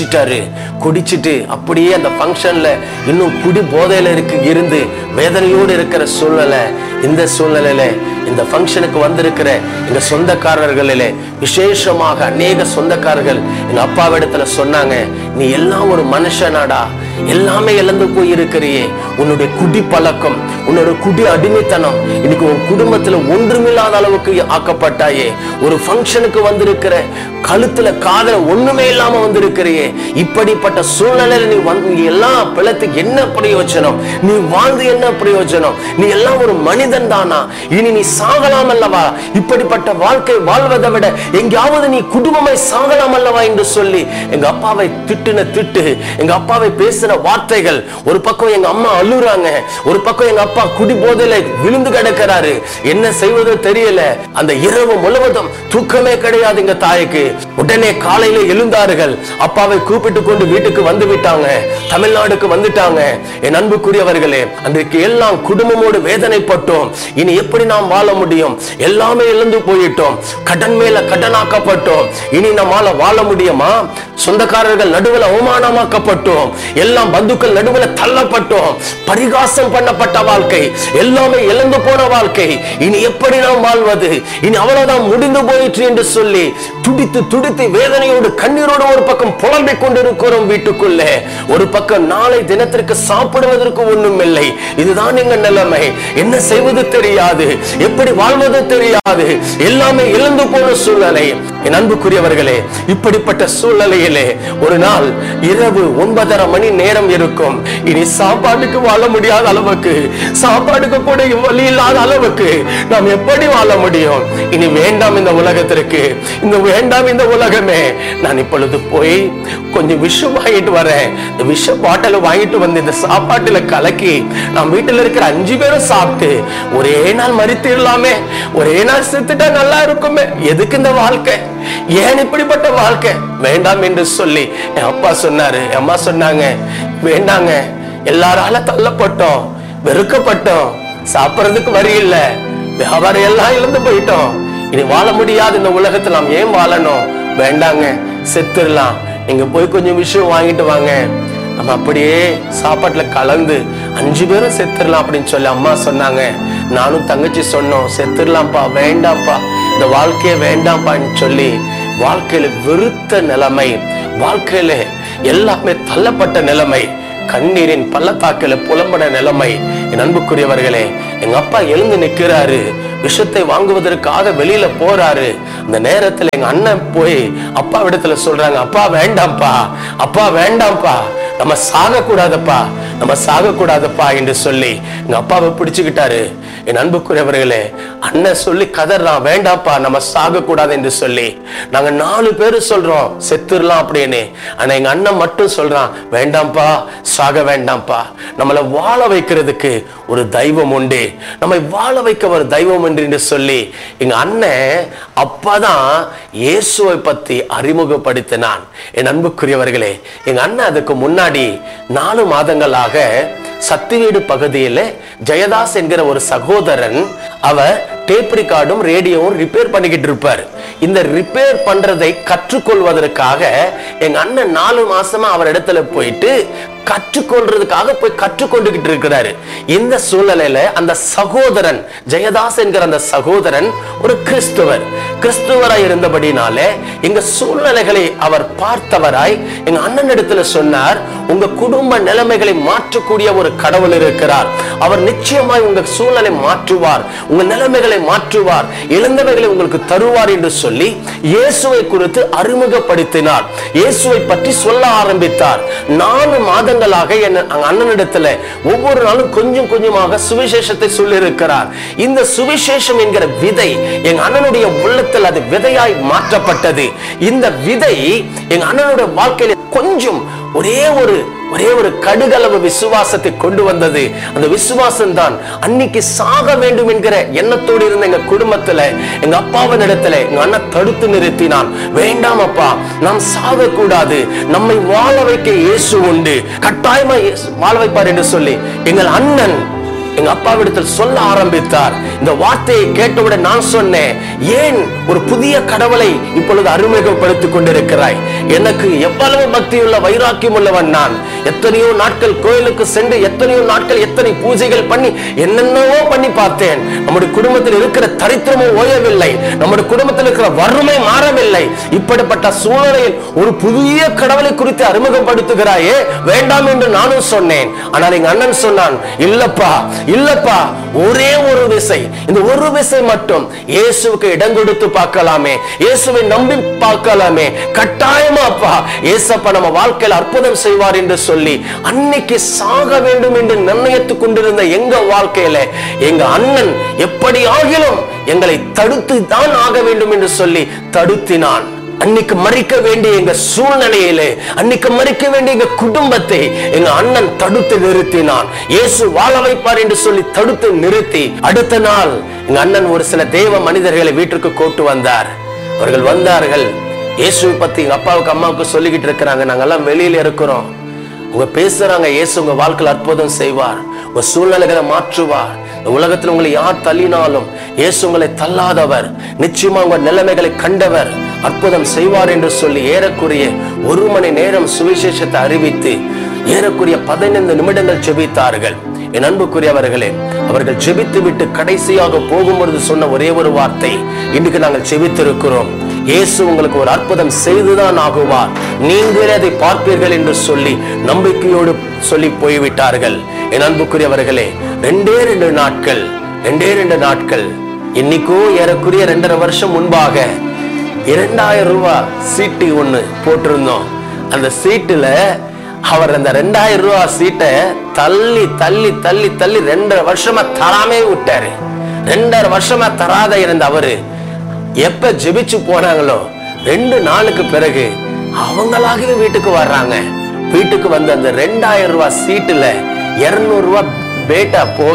குடிச்சிட்டு அப்படியே அந்த ஃபங்க்ஷன்ல இன்னும் குடி போதையில இருந்து வேதனையோடு இருக்கிற சூழ்நிலை. இந்த சூழ்நிலையில இந்த ஃபங்க்ஷனுக்கு வந்திருக்கிற எங்க சொந்தக்காரர்களிலே விசேஷமாக அநேக சொந்தக்காரர்கள் எங்க அப்பாவிடத்துல சொன்னாங்க, நீ எல்லாம் ஒரு மனுஷனாடா, எல்லாமே இழந்து போயிருக்கிறியே, உன்னுடைய குடி பழக்கம், உன்னோட குடி அடிமைத்தனம், இன்னைக்கு உன் குடும்பத்துல ஒன்றுமில்லாத அளவுக்கு ஆக்கப்பட்டாயே, ஒரு ஃபங்க்ஷனுக்கு வந்திருக்கிற கழுத்துல காதல ஒண்ணுமே இல்லாம வந்திருக்கிறியே, இப்படிப்பட்ட சூழ்நிலையில நீ எல்லாம் பிழைத்துக்கு என்ன பிரயோஜனம், நீ வாழ்ந்து என்ன பிரயோஜனம், நீ எல்லாம் ஒரு மனிதன் தானா, இனி நீ சாகலாம் அல்லவா, இப்படிப்பட்ட வாழ்க்கை வாழ்வதை விட எங்கேயாவது நீ குடும்பமாய் சாகலாம் அல்லவா என்று சொல்லி எங்க அப்பாவை திட்டு, எங்க அப்பாவை பேசின வார்த்தைகள். ஒரு பக்கம் எங்க அம்மா அழுறாங்க, ஒரு பக்கம் எங்க அப்பா குடி போதையில விழுந்து கிடக்கிறாரு, என்ன செய்வதோ தெரியல. அந்த இரவு முழுவதும் தூக்கமே கிடையாது எங்க தாய்க்கு. உடனே காலையில எழுந்தார்கள், அப்பாவை கூப்பிட்டு கொண்டு வீட்டுக்கு வந்து விட்டாங்க, தமிழ்நாடுக்கு வந்துட்டாங்க. என் அன்புக்குரியவர்களே, அன்றைக்கு எல்லாம் குடும்பமோடு வேதனைப்பட்டோம். இனி எப்படி நாம் வாழ முடியும், எல்லாமே இழந்து போயிட்டோம், கடன் மேல கடனாக்கப்பட்டோம், இனி நம்மால வாழ முடியுமா, சொந்தக்காரர்கள் நடுவில் அவமானமாக்கப்பட்டோம், எல்லாம் பந்துக்கள் நடுவில் தள்ளப்பட்டோம், பரிகாசம் பண்ணப்பட்ட வாழ்க்கை, எல்லாமே இழந்து போன வாழ்க்கை, இனி எப்படி நாம் வாழ்வது, இனி அவ்வளவுதான் முடிந்து போயிற்று என்று சொல்லி துடித்து வேதனையோடு கண்ணீரோடு ஒரு பக்கம் புலம்பிக் கொண்டிருக்கிறோம் வீட்டுக்குள்ளே. ஒரு பக்கம் நாளை தினத்திற்கு சாப்பிடுவதற்கு ஒண்ணும் இல்லை. இதுதான் எங்க நிலைமை, என்ன செய்வது தெரியாது, எப்படி வாழ்வது தெரியாது, எல்லாமே இழந்து போன சூழ்நிலை. என் அன்புக்குரியவர்களே, இப்படிப்பட்ட சூழ்நிலையிலே ஒரு நாள் இரவு 9:30 மணி நேரம் இருக்கும். இனி சாப்பாட்டுக்கு வாழ முடியாத அளவுக்கு, சாப்பாட்டுக்கு கூட வழி இல்லாத அளவுக்கு நாம் எப்படி வாழ முடியும்? இனி வேண்டாம் இந்த உலகத்திற்கு, வேண்டாம் இந்த உலகமே. நான் இப்பொழுது போய் கொஞ்சம் விஷம் வாங்கிட்டு வரேன், இந்த விஷ பாட்டில் வாங்கிட்டு வந்து இந்த சாப்பாட்டுல கலக்கி நாம் வீட்டில் இருக்கிற 5 பேரும் சாப்பிட்டு ஒரே நாள் மரித்திடலாமே, ஒரே நாள் செத்துட்டா நல்லா இருக்குமே, எதுக்கு இந்த வாழ்க்கை, ஏன் இப்படிப்பட்ட வாழ்க்கை வேண்டாம் என்று சொல்லி என் அப்பா சொன்னாரு. என் அம்மா சொன்னாங்க, வேண்டாங்க, எல்லாரால தள்ளப்பட்டோம், வெறுக்கப்பட்டோம், சாப்பிடறதுக்கு வரி இல்ல, வியாபாரம் எல்லாம் இழந்து போயிட்டோம், இனி வாழ முடியாது இந்த உலகத்துல, நாம் ஏன் வாழணும், வேண்டாங்க, செத்துடலாம், நீங்க போய் கொஞ்சம் விஷயம் வாங்கிட்டு வாங்க, நம்ம அப்படியே சாப்பாட்டுல கலந்து 5 பேரும் செத்துடலாம் அப்படின்னு சொல்லி அம்மா சொன்னாங்க. நானும் தங்கச்சி சொன்னோம், செத்துடலாம்ப்பா, வேண்டாம்ப்பா, இந்த வாழ்க்கையே வேண்டாம்ப்பான்னு சொல்லி வாழ்க்கையில வெறுத்த நிலைமை, வாழ்க்கையில எல்லாமே தள்ளப்பட்ட நிலைமை, கண்ணீரின் பள்ளத்தாக்கில புலம்பட நிலைமை. என் அன்புக்குரியவர்களே, எங்க அப்பா எழுந்து நிற்கிறாரு, விஷத்தை வாங்குவதற்காக வெளியில போறாரு. அந்த நேரத்துல எங்க அண்ணன் போய் அப்பா இடத்துல சொல்றாங்க, அப்பா வேண்டாம்ப்பா, அப்பா வேண்டாம்ப்பா, நம்ம சாக கூடாதப்பா என்று சொல்லி எங்க அப்பாவை பிடிச்சுக்கிட்டாரு. என் அன்புக்குரியவர்களே, அண்ணன் சொல்லி கதறான், வேண்டாம்ப்பா, நம்ம சாக கூடாது என்று சொல்லி. நாங்க 4 பேரு சொல்றோம் செத்துடலாம் அப்படின்னு. ஆனா எங்க அண்ணன் மட்டும் சொல்றான், வேண்டாம்ப்பா, சாக வேண்டாம்ப்பா, நம்மளை வாழ வைக்கிறதுக்கு ஒரு தெய்வம் உண்டு, நம்மை வாழ வைக்க ஒரு தெய்வம் உண்டு என்று சொல்லி எங்க அண்ணன் அப்பதான் இயேசுவை பத்தி அறிமுகப்படுத்தினான். என் அன்புக்குரியவர்களே, எங்க அண்ணன் அதுக்கு முன்னாடி 4 மாதங்களாக சத்திவீடு பகுதியில ஜெயதாஸ் என்கிற ஒரு சகோதரன், அவர் டேப் ரெக்கார்டும் ரேடியோவும் ரிப்பேர் பண்ணிக்கிட்டு இருப்பார். இந்த ரிப்பேர் பண்றதை கற்றுக்கொள்வதற்காக எங்க அண்ணன் 4 மாசமா அவர் இடத்துல போயிட்டு கற்றுக்கொள்றதுக்காக போய் கற்றுக்கொண்டுகிட்டு இருக்கிறாரு. இந்த சூழ்நிலையில அந்த சகோதரன் ஜெயதாஸ் என்கிற அந்த சகோதரன் ஒரு கிறிஸ்துவராய் இருந்தபடினாலே எங்க சூழ்நிலைகளை அவர் பார்த்தவராய் எங்க அண்ணன் இடத்துல சொன்னார், உங்க குடும்ப நிலைமைகளை மாற்றக்கூடிய ஒரு கடவுள் இருக்கிறார், அவர் நிச்சயமாய் உங்க சூழ்நிலை மாற்றுவார், உங்க நிலைமைகளை மாற்றுவார், இழந்தவைகளை உங்களுக்கு தருவார் என்று சொல்லி இயேசுவை குறித்து அறிமுகப்படுத்தினார். இயேசுவை பற்றி சொல்ல ஆரம்பித்தார். 4 மாதங்களாக அண்ணனிடத்துல ஒவ்வொரு நாளும் கொஞ்சம் கொஞ்சமாக சுவிசேஷத்தை சொல்லி இருக்கிறார். இந்த சுவிசேஷம் என்கிற விதை எங்க அண்ணனுடைய உள்ளத்தில் அது விதையாய் மாற்றப்பட்டது. இந்த விதை எங்க அண்ணனுடைய வாழ்க்கையில கொஞ்சம் ஒரே ஒரு கடுகளவு விசுவாசத்தை கொண்டு வந்தது. அந்த விசுவாசம் தான் அன்னைக்கு சாக வேண்டும் என்கிற எண்ணத்தோடு இருந்த எங்க குடும்பத்துல எங்க அப்பாவின் இடத்துல எங்க அண்ணன் தடுத்து நிறுத்தினான். வேண்டாம் அப்பா, நாம் சாக கூடாது, நம்மை வாழ வைக்க இயேசு உண்டு, கட்டாயமா வாழ வைப்பார் என்று சொல்லி எங்கள் அண்ணன் எங்க அப்பாவிடத்தில் சொல்ல ஆரம்பித்தார். இந்த வார்த்தையை கேட்டவுடன் நான் சொன்னேன், ஏன் ஒரு புதிய கடவுளை இப்பொழுது அறிமுகப்படுத்திக் கொண்டிருக்கிறாய்? எனக்கு எவ்வளவு பக்தியுள்ள வைராக்கியம் உள்ளவன் நான். எத்தனையோ நாட்கள் கோயிலுக்கு சென்று, எத்தனையோ நாட்கள் எத்தனை பூஜைகள் பண்ணி, என்னென்னவோ பண்ணி பார்த்தேன். நம்முடைய குடும்பத்தில் இருக்கிற தரித்திரமும் ஓயவில்லை, நம்முடைய குடும்பத்தில் இருக்கிற வறுமை மாறவில்லை. இப்படிப்பட்ட சூழ்நிலையில் ஒரு புதிய கடவுளை குறித்து அறிமுகப்படுத்துகிறாயே, வேண்டாம் என்று நானும் சொன்னேன். ஆனால் எங்க அண்ணன் சொன்னான், இல்லப்பா இல்லப்பா, ஒரே ஒரு விசை, இந்த ஒரு விசை மட்டும் இயேசுவுக்கு இடம் கொடுத்து பார்க்கலாமே, இயேசுவை நம்பி பார்க்கலாமே, கட்டாயமா அப்பா இயேசப்பா நம்ம வாழ்க்கையில் அற்புதம் செய்வார் என்று சொல்லி அன்னைக்கு சாக வேண்டும் என்று நிர்ணயித்துக் கொண்டிருந்த எங்க வாழ்க்கையில எங்க அண்ணன் எப்படி ஆகிலும் எங்களை தடுத்து தான் ஆக வேண்டும் என்று சொல்லி தடுத்தினான். அன்னைக்கு மறிக்க வேண்டிய எங்க சூழ்நிலையிலே, அன்னைக்கு மறிக்க வேண்டிய எங்க குடும்பத்தை எங்க அண்ணன் தடுத்து நிறுத்தினான். இயேசு வாழ வைப்பார் என்று சொல்லி தடுத்து நிறுத்தி, அடுத்த நாள் எங்க அண்ணன் ஒரு சில தேவ மனிதர்களை வீட்டிற்கு கூட்டு வந்தார். அவர்கள் வந்தார்கள், இயேசுவை பத்தி எங்க அப்பாவுக்கு அம்மாவுக்கு சொல்லிக்கிட்டு இருக்கிறாங்க, நாங்கெல்லாம் வெளியில இருக்கிறோம், உங்க பேசுறாங்க, இயேசு உங்க வாழ்க்கையில் அற்புதம் செய்வார், உங்க சூழ்நிலைகளை மாற்றுவார், உலகத்தில் உங்களை யார் தள்ளினாலும் இயேசு உங்களை தள்ளாதவர், நிச்சயமா உங்க நிலைமைகளை கண்டவர், அற்புதம் செய்வார் என்று சொல்லி ஏறக்குறைய 1 மணி நேரம் சுவிசேஷத்தை அறிவித்து ஏறக்குறைய 15 நிமிடங்கள் ஜெபித்தார்கள். என் அன்புக்குரியவர்களே, அவர்கள் ஜெபித்து விட்டு கடைசியாக போகும்பொழுது சொன்ன ஒரே ஒரு வார்த்தை, இன்றைக்கு நாங்கள் ஜெபித்திருக்கிறோம், இயேசு உங்களுக்கு ஒரு அற்புதம் செய்துதான் ஆகுவார், நீங்களே அதை பார்ப்பீர்கள் என்று சொல்லி நம்பிக்கையோடு சொல்லி போய்விட்டார்கள். என் அன்புக்குரியவர்களே, 2 நாட்கள் இன்னைக்கோ ஏறக்குறைய 2.5 வருஷம் முன்பாக 2000 ரூபாய் சீட்டு ஒண்ணு போட்டிருந்தோம். அந்த சீட்டுல அவர் அந்த 2000 ரூபாய் சீட்டை தள்ளி 2.5 வருஷமா தராமே விட்டாரு. 2.5 வருஷமா தராத இருந்த அவரு எப்ப ஜெபிச்சு போனாங்களோ 2 நாளுக்கு பிறகு அவங்களாகவே வீட்டுக்கு வர்றாங்க. வீட்டுக்கு வந்து அந்த 2000 ரூபாய் சீட்டுல 200 ரூபாய் பேட்டா போக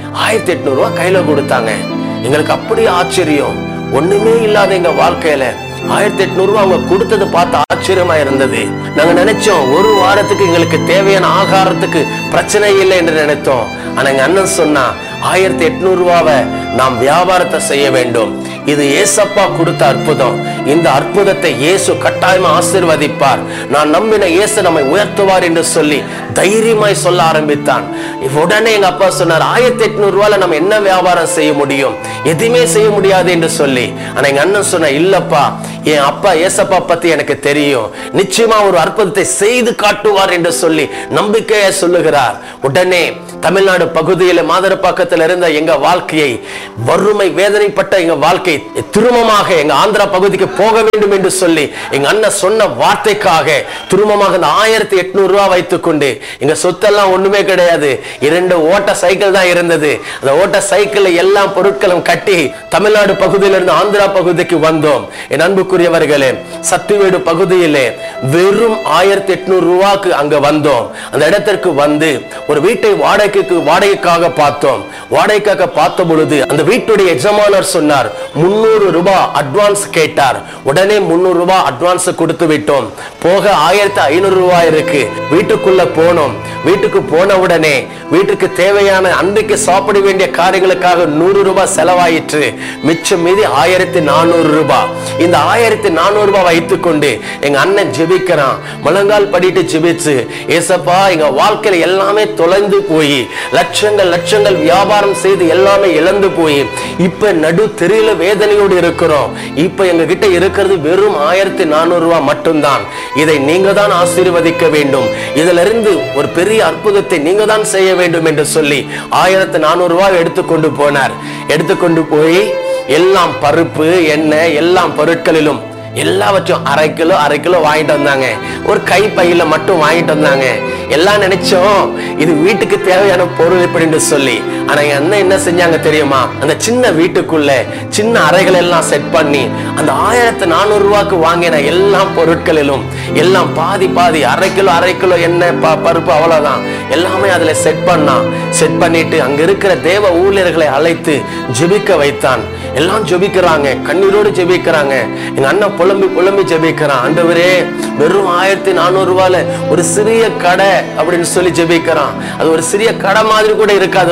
1800 ரூபாய் கையில கொடுத்தாங்க. எங்களுக்கு அப்படி ஆச்சரியம், ஒண்ணுமே இல்லாத எங்க வாழ்க்கையில 1800 ரூபாய் அவங்க கொடுத்தது பார்த்து ஆச்சரியமா இருந்தது. நாங்க நினைச்சோம், ஒரு வாரத்துக்கு எங்களுக்கு தேவையான ஆகாரத்துக்கு பிரச்சனை இல்லை என்று நினைத்தோம். ஆனா எங்க அண்ணன் சொன்னா, 1800 ரூபாவை நாம் வியாபாரத்தை செய்ய வேண்டும், இது ஏசப்பா கொடுத்த அற்புதம், இந்த அற்புதத்தை இயேசு கட்டாயமா ஆசீர்வதிப்பார், நான் நம்பின இயேசு நம்மை உயர்த்துவார் என்று சொல்லி தைரியமாய் சொல்ல ஆரம்பித்தான். உடனே எங்க அப்பா சொன்னார், 1800 ரூபாயில நம்ம என்ன வியாபாரம் செய்ய முடியும், எதுவுமே செய்ய முடியாது என்று சொல்லி. ஆனா எங்க அண்ணன் சொன்ன, இல்லப்பா, என் அப்பா ஏசப்பா பத்தி எனக்கு தெரியும், நிச்சயமா ஒரு அற்புதத்தை செய்து காட்டுவார் என்று சொல்லி நம்பிக்கையை சொல்லுகிறார். உடனே தமிழ்நாடு பகுதியில மாதரப்பாக்கத்தில் இருந்த எங்க வாழ்க்கையை, வறுமை வேதனைப்பட்ட எங்க வாழ்க்கை திருமமாக எங்க ஆந்திரா பகுதிக்கு போக வேண்டும் என்று சொல்லி எங்க அண்ணன் சொன்ன வார்த்தைக்காக திருமமாக 1800 ரூபாய் வைத்துக் கொண்டு, எங்க சொத்தெல்லாம் ஒண்ணுமே கிடையாது, 2 ஓட்ட சைக்கிள் தான் இருந்தது, அந்த ஓட்ட சைக்கிள் எல்லா பொருட்களும் கட்டி தமிழ்நாடு பகுதியிலிருந்து ஆந்திரா பகுதிக்கு வந்தோம். என் அன்புக்குரியவர்களே, சத்திவேடு பகுதியிலே வெறும் 1800 ரூபாய்க்கு அங்க வந்தோம். அந்த இடத்திற்கு வந்து ஒரு வீட்டை வாடகைக்காக பார்த்தோம். வாடகைக்காக பார்த்த பொழுது அந்த வீட்டுடைய எஜமானர் சொன்னார், 300 ரூபாய் அட்வான்ஸ் கேட்டார். உடனே 300 ரூபாய் அட்வான்ஸ் கொடுத்து விட்டோம். போக 1500 ரூபாய் இருக்கு. வீட்டுக்குள்ள போனோம். வீட்டுக்கு போன உடனே வீட்டுக்கு தேவையான அன்றைக்கு சாப்பிட வேண்டிய காரியங்களுக்காக 100 ரூபாய் செலவாயிற்று. மிச்சம் மீதி 1400 ரூபாய். இந்த 1400 ரூபாய் வைத்துக் கொண்டு எங்க அண்ணன் ஜெபிக்கிறான். முழங்கால் படிட்டு ஜெபிச்சு, ஏசப்பா, எங்க வாழ்க்கையில எல்லாமே தொலைந்து போய் லட்சங்கள் வியாபாரம் செய்து எல்லாமே இழந்து போய் இப்ப நடு தெரியல வேதனையோடு இருக்கிறோம். இப்ப எங்க கிட்ட இருக்கிறது வெறும் 1400 ரூபாய் மட்டும்தான். இதை நீங்க தான் ஆசீர்வதிக்க வேண்டும், இதுல இருந்து ஒரு பெரிய அற்புதத்தை நீங்க தான் செய்ய வேண்டும் என்று சொல்லி 1400 ரூபாய் எடுத்துக்கொண்டு போனார். எடுத்துக்கொண்டு போய் எல்லாம் பருப்பு, எண்ணெய், எல்லாம் பொருட்களிலும் எல்லாவற்றும் அரை கிலோ வாங்கிட்டு வந்தாங்க. ஒரு கை பையில மட்டும் வாங்கிட்டு வந்தாங்க. எல்லாம் நினைச்சோம், இது வீட்டுக்கு தேவையான பொருள் இப்படின்னு சொல்லி. ஆனா என்ன என்ன செஞ்சாங்க தெரியுமா? அந்த சின்ன வீட்டுக்குள்ள சின்ன அறைகள் எல்லாம் செட் பண்ணி அந்த 1400 ரூபாய்க்கு வாங்கின எல்லா பொருட்களிலும் எல்லாம் பாதி அரை கிலோ எண்ணெய், பருப்பு, அவ்வளவுதான், எல்லாமே அதுல செட் பண்ணிட்டு அங்க இருக்கிற தேவ ஊழியர்களை அழைத்து ஜெபிக்க வைத்தான். எல்லாம் ஜெபிக்கிறாங்க, கண்ணீரோடு ஜெபிக்கிறாங்க. எங்க அண்ணன் புலம்பி ஜெபிக்கிறான், ஆண்டவரே, வெறும் 1400 ரூபாயில ஒரு சிறிய கடை அப்படின்னு சொல்லி ஜெபிக்கிறான். அது ஒரு சிறிய கடை மாதிரி கூட இருக்காது பார்ப்பது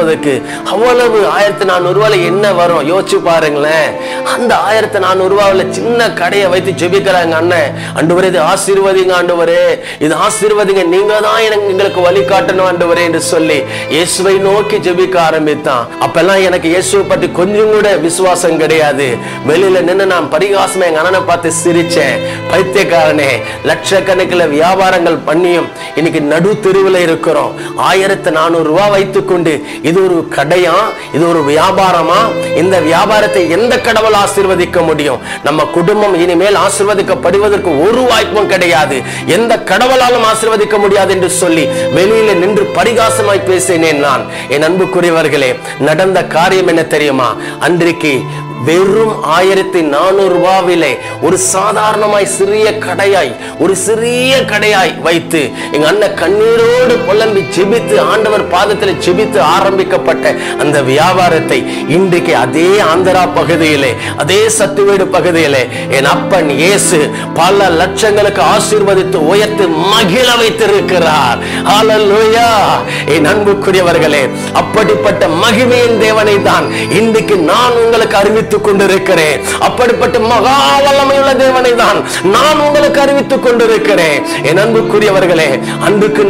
பண்றதுக்கு அவ்வளவு 1400 ரூபாயில என்ன வரும் யோசிச்சு பாருங்களேன். அந்த 1400 ரூபாயில சின்ன கடையை வைத்து ஜெபிக்கிறாங்க. அண்ணன், ஆண்டவரே இது ஆசீர்வதிங்க, ஆண்டவரே இது ஆசீர்வதிங்க, நீங்க தான் எங்களுக்கு வழிகாட்டணும் ஆண்டவரே என்று சொல்லி இயேசுவை நோக்கி ஜெபிக்க ஆரம்பித்தான். அப்பெல்லாம் எனக்கு இயேசுவை பற்றி கொஞ்சம் கூட விசுவாசம் கிடையாது. வெளியில நின்று நான் பரிகாசமா எங்க அண்ணனை பார்த்து சிரிச்சேன். பைத்தியக்காரனே, லட்சக்கணக்கில் வியாபாரங்கள் பண்ணியும் இன்னைக்கு நடு தெருவில் இருக்கிறோம். 1400 ரூபாய் வைத்துக் கொண்டு இது ஒரு கடையா, இது ஒரு வியாபாரமா? இந்த வியாபாரத்தை எந்த கடவுள் ஆசீர்வதிக்க முடியும்? நம்ம குடும்பம் இனிமேல் ஆசீர்வதிக்கப்படுவதற்கு ஒரு வாய்ப்பும் கிடையாது. எந்த கடவுளாலும் ஆசீர்வதிக்க முடியாது என்று சொல்லி வெளியில நின்று பரிகாசமாய் பேசினேன் நான். என் அன்புக்குரியவர்களே, நடந்த காரியம் என்ன தெரியுமா? அன்றைக்கு வெறும் 1400 ரூபாவிலே ஒரு சாதாரணமாய் சிறிய கடையாய் வைத்து எங்க அண்ணன் கண்ணீரோடு புலம்பி ஜெபித்து ஆண்டவர் பாதத்தில் ஜெபித்து ஆரம்பிக்கப்பட்ட அந்த வியாபாரத்தை இன்றைக்கு அதே ஆந்திரா பகுதியிலே, அதே சத்துவேடு பகுதியிலே என் அப்பன் இயேசு பல லட்சங்களுக்கு ஆசீர்வதித்து உயர்த்து மகிழ வைத்திருக்கிறார். ஹல்லேலூயா! என் அன்புக்குரியவர்களே, அப்படிப்பட்ட மகிமையின் தேவனை தான் இன்றைக்கு நான் உங்களுக்கு அறிவித்துக் கொண்டிருக்கிறேன். அப்படிப்பட்ட மகா வல்லமையுள்ள தேவனை தான் நான் உங்களுக்கு அறிவித்துக் கொண்டிருக்கிறேன். என் அன்புக்குரியவர்களே, அன்றைக்கு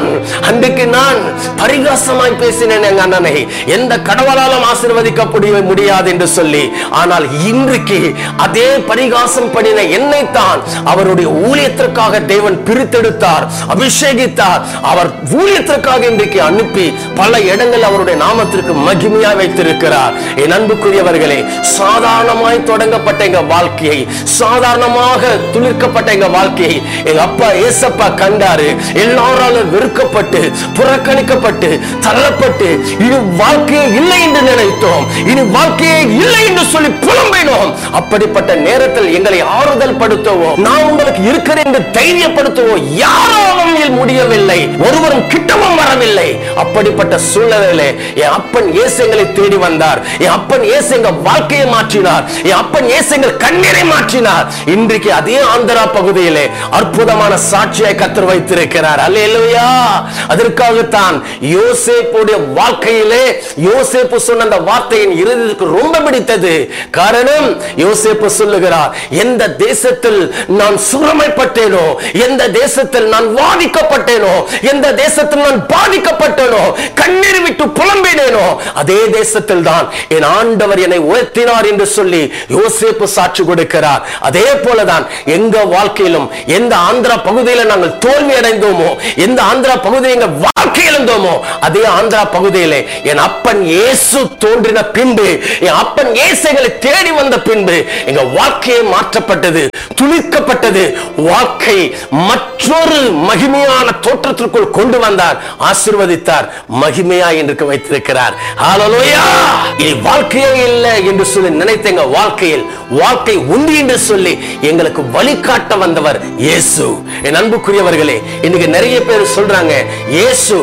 நான் பரிகாசமாய் பேசினேன் எங்க அண்ணனை, எந்த கடவுளாலும் ஆசீர்வதிக்க முடியாது என்று சொல்லி. ஆனால் இன்றைக்கு அதே பரிகாசம் பண்ணின என்னைத்தான் அவருடைய ஊழியத்திற்காக தேவன் பிரித்தெடுத்தார், அபிஷேகித்தார். அவர் ஊழியத்திற்காக இன்றைக்கு அனுப்பி பல இடங்கள் அவருடைய நாமத்திற்கு மகிமையா வைத்திருக்கிறார். என் அன்புக்குரியவர்களே, சாதாரணமாய் தொடங்கப்பட்ட எங்க வாழ்க்கையை, சாதாரணமாக துளிர்க்கப்பட்ட எங்க வாழ்க்கையை எங்க அப்பா ஏசப்பா கண்டாரு. எல்லாராலும் வெறுக்கப்பட்டு, புறக்கணிக்கப்பட்டு, தள்ளப்பட்டு இது வாழ்க்கையே இல்லை என்று நினைத்தோம், இது வாழ்க்கையே இல்லை என்று சொல்லி புலம்பினோம். அப்படிப்பட்ட நேரத்தில் எங்களை ஆறுதல் படுத்தவோ, நான் உங்களுக்கு இருக்கிறேன் என்று தைரியப்படுத்தவோ யாராலும் முடியவில்லை. ஒருவரும் கிட்டவும் வரவில்லை. அப்படிப்பட்ட சூழ்நிலையிலே என் அப்பன் இயேசு எங்களை தேடி வந்தார். என் அப்பன் இயேசு எங்க வாழ்க்கையை மாற்றினார். என் அப்பன் இயேசு எங்கள் கண்ணீரை மாற்றினார். இன்றைக்கு அதே ஆந்திரா பகுதியிலே அற்புதமான சாட்சியை கர்த்தர் வைத்திருக்கிறார். அல்லேலூயா! அதற்காகத்தான் யோசேப்புடைய வாழ்க்கையிலே யோசேப்பு சொன்ன அந்த வார்த்தையின் இருதயத்துக்கு ரொம்ப பிடித்தது. காரணம், யோசேப்பு சொல்லுகிறார், எந்த தேசத்தில் நான் சுரமைப்பட்டேனோ, எந்த தேசத்தில் நான் வாதிக்கப்பட்டேனோ, எந்த தேசத்தில் நான் பாதிக்கப்பட்டேனோ, கண்ணீர் விட்டு புலம்பினேனோ, அதே தேசத்தில் தான் என் ஆண்டவர் என்னை உயர்த்தினார் என்று சொல்லி யோசேப்பு சாட்சி கொடுக்கிறார். அதே போலதான் எங்க வாழ்க்கையிலும் எந்த ஆந்திரா பகுதியில் நாங்கள் தோல்வி அடைந்தோமோ, எந்த ஆந்திரா பகுதியில் எங்கள் வாழ்க்கை இழந்தோமோ, அதே ஆந்திரா பகுதியிலே என் அப்பன் இயேசு தோன்றின பின்பு, என் அப்பன் இயேசு எங்களை தேடி வந்த பின்பு எங்க வாழ்க்கையை மாற்றப்பட்டது, துளிர்க்கப்பட்டது. வாழ்க்கை மற்றொரு மகிமையான தோற்றத்திற்குள் கொண்டு வந்தார், ஆசீர்வதித்தார், மகிமையா என்று வைத்திருக்கிறார். ஹல்லேலூயா! இது வாழ்க்கையே இல்லை என்று சொல்லி நினைத்த எங்க வாழ்க்கையில் வாழ்க்கை உண்டு என்று சொல்லி எங்களுக்கு வழிகாட்ட வந்தவர் இயேசு. என் அன்புக்குரியவர்களே, இன்னைக்கு நிறைய பேர் சொல்றாங்க இயேசு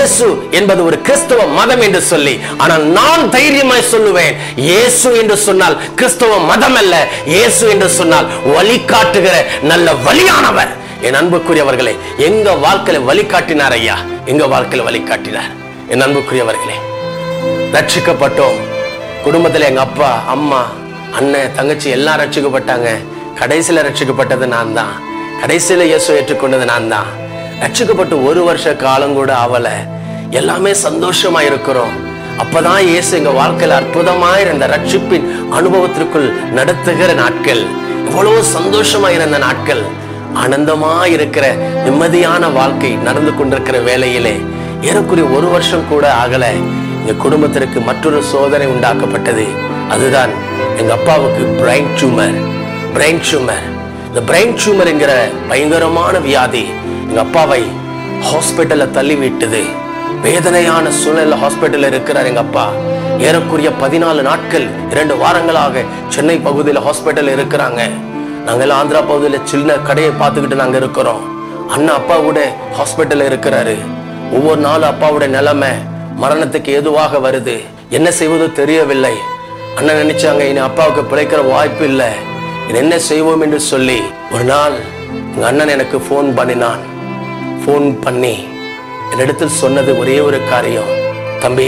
என்பது ஒரு கிறிஸ்தவ மதம் என்று சொல்லி. ஆனால் நான் தைரியமாய் சொல்லுவேன், இயேசு என்று சொன்னால் கிறிஸ்தவ மதம் அல்ல, இயேசு என்று சொன்னால் வழிகாட்டுகிற நல்ல வழியானவர். என் அன்புக்குரியவர்களே, எங்க வாழ்க்கையில வழிகாட்டினார் ஐயா, எங்க வாழ்க்கையில வழிகாட்டினார். என் அன்புக்குரியவர்களே, ரட்சிக்கப்பட்டோம். குடும்பத்தில் எங்க அப்பா, அம்மா, அண்ணன், தங்கச்சி எல்லாம் ரட்சிக்கப்பட்டாங்க. கடைசியில ரட்சிக்கப்பட்டது நான் தான். கடைசியில இயேசு ஏற்றுக்கொண்டது நான் தான். ரட்சிக்கப்பட்டு 1 வருஷ காலம் கூட ஆவல. எல்லாமே சந்தோஷமா இருக்கிறோம். அப்பதான் இயேசு எங்க வாழ்க்கையில அற்புதமாய் இருந்த ரட்சிப்பின் அனுபவத்திற்குள் நடத்துகிற நாட்கள், எவ்வளவு சந்தோஷமா இருந்த நாட்கள், ஆனந்தமா இருக்கிற நிம்மதியான வாழ்க்கை நடந்து கொண்டிருக்கிற வேளையிலே ஏறக்குறைய 1 வருஷம் கூட ஆகல, எங்க குடும்பத்திற்கு மற்றொரு சோதனை உண்டாக்கப்பட்டது. அதுதான் எங்க அப்பாவுக்கு பிரைன் டியூமர். இந்த பிரைன் டியூமர் என்கிற பயங்கரமான வியாதி எங்க அப்பாவை ஹாஸ்பிட்டல்ல தள்ளி விட்டது. வேதனையான சூழ்நிலை ஹாஸ்பிட்டல்ல இருக்கிறார் எங்க அப்பா. ஏறக்குறைய 14 நாட்கள் 2 வாரங்களாக சென்னை பகுதியில் ஹாஸ்பிட்டல் இருக்கிறாங்க. நாங்கெல்லாம் ஆந்திரா பகுதியில் சின்ன கடையை பார்த்துக்கிட்டு நாங்க இருக்கிறோம். அண்ணா அப்பா கூட ஹாஸ்பிட்டல்ல இருக்கிறாரு. ஒவ்வொரு நாளும் அப்பாவுடைய நிலைமை மரணத்துக்கு ஏதுவாக வருது. என்ன செய்வதோ தெரியவில்லை. அண்ணன் நினைச்சாங்க இனி அப்பாவுக்கு பிழைக்கிற வாய்ப்பு இல்லை, என்ன செய்வோம் என்று சொல்லி ஒரு நாள் எங்க அண்ணன் எனக்கு ஃபோன் பண்ணி என்னிடத்தில் சொன்னது ஒரே ஒரு காரியம், தம்பி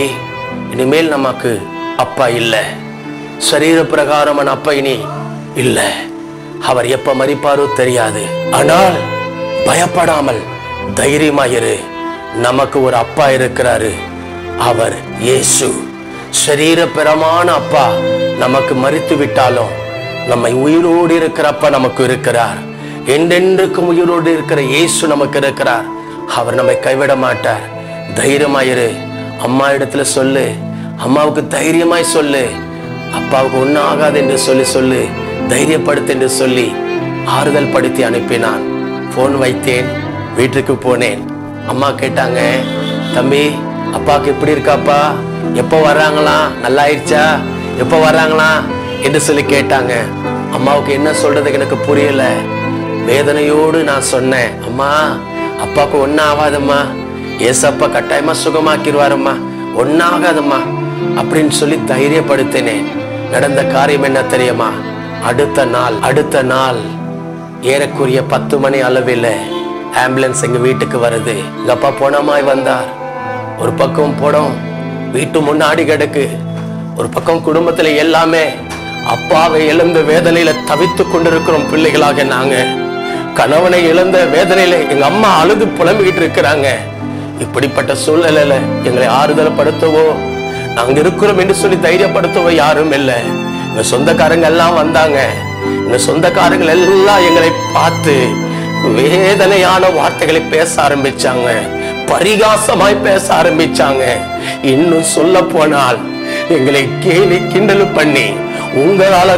இனிமேல் நமக்கு அப்பா இல்லை, சரீர பிரகாரமான அப்பா இனி இல்லை. அவர் எப்ப மரிப்பாரோ தெரியாது. ஆனால் பயப்படாமல் தைரியமாயிரு, நமக்கு ஒரு அப்பா இருக்கிறாரு, அவர் இயேசு. சரீர பிரமான அப்பா நமக்கு மரித்து விட்டாலும் நம்மை உயிரோடு இருக்கிற அப்பா நமக்கு இருக்கிறார். என்றென்றுக்கும் உயிரோடு இருக்கிற இயேசு நமக்கு இருக்கிறார். அவர் நம்மை கைவிட மாட்டார். தைரியமாயிரு. அம்மா இடத்துல சொல்லு, அம்மாவுக்கு தைரியமாய் சொல்லு, அப்பாவுக்கு ஒன்னும் ஆகாது என்று சொல்லு, தைரியப்படுத்து என்று சொல்லி ஆறுதல் படுத்தி அனுப்பினான். போன் வைத்தேன், வீட்டுக்கு போனேன். அம்மா கேட்டாங்க, தம்பி அப்பாவுக்கு எப்படி இருக்காப்பா, எப்போ வர்றாங்களா, நல்லா ஆயிடுச்சா, எப்போ வர்றாங்களா என்று சொல்லி கேட்டாங்க. அம்மாவுக்கு என்ன சொல்றதுக்கு எனக்கு புரியல. வேதனையோடு நான் சொன்னேன், அம்மா அப்பாவுக்கு ஒன்னும் ஆகாதம்மா, ஏசப்பா கட்டாயமா சுகமாக்கிடுவாரம்மா, ஒன்னும் ஆகாதம்மா அப்படின்னு சொல்லி தைரியப்படுத்தினேன். நடந்த காரியம் என்ன தெரியுமா? அடுத்த நாள் ஏறக்குரிய 10 மணி அளவில் ஆம்புலன்ஸ் எங்க வீட்டுக்கு வருது. எங்க அப்பா போனமாய் வந்தார். ஒரு பக்கம் போனோம், வீட்டு முன்னாடி கிடக்கு. ஒரு பக்கம் குடும்பத்துல எல்லாமே அப்பாவை இழந்த வேதனையில தவித்து கொண்டிருக்கிறோம் பிள்ளைகளாக. நாங்க கணவனை இழந்த வேதனையில எங்க அம்மா அழுது புலம்பிக்கிட்டு இருக்கிறாங்க. இப்படிப்பட்ட சூழ்நிலையில எங்களை ஆறுதல் படுத்தவோ, நாங்க இருக்கிறோம் என்று சொல்லி தைரியப்படுத்தவோ யாரும் இல்லை. எங்க சொந்தக்காரங்க எல்லாம் வந்தாங்க. எங்க சொந்தக்காரங்கள் எல்லாம் எங்களை பார்த்து வேதனையான வார்த்தைகளை பேச ஆரம்பிச்சாங்க, பரிகாசமாய் பேச ஆரம்பிச்சாங்க. இன்னும் சொல்ல போனால் எங்களை கேலி கிண்டல் பண்ணி, உங்களால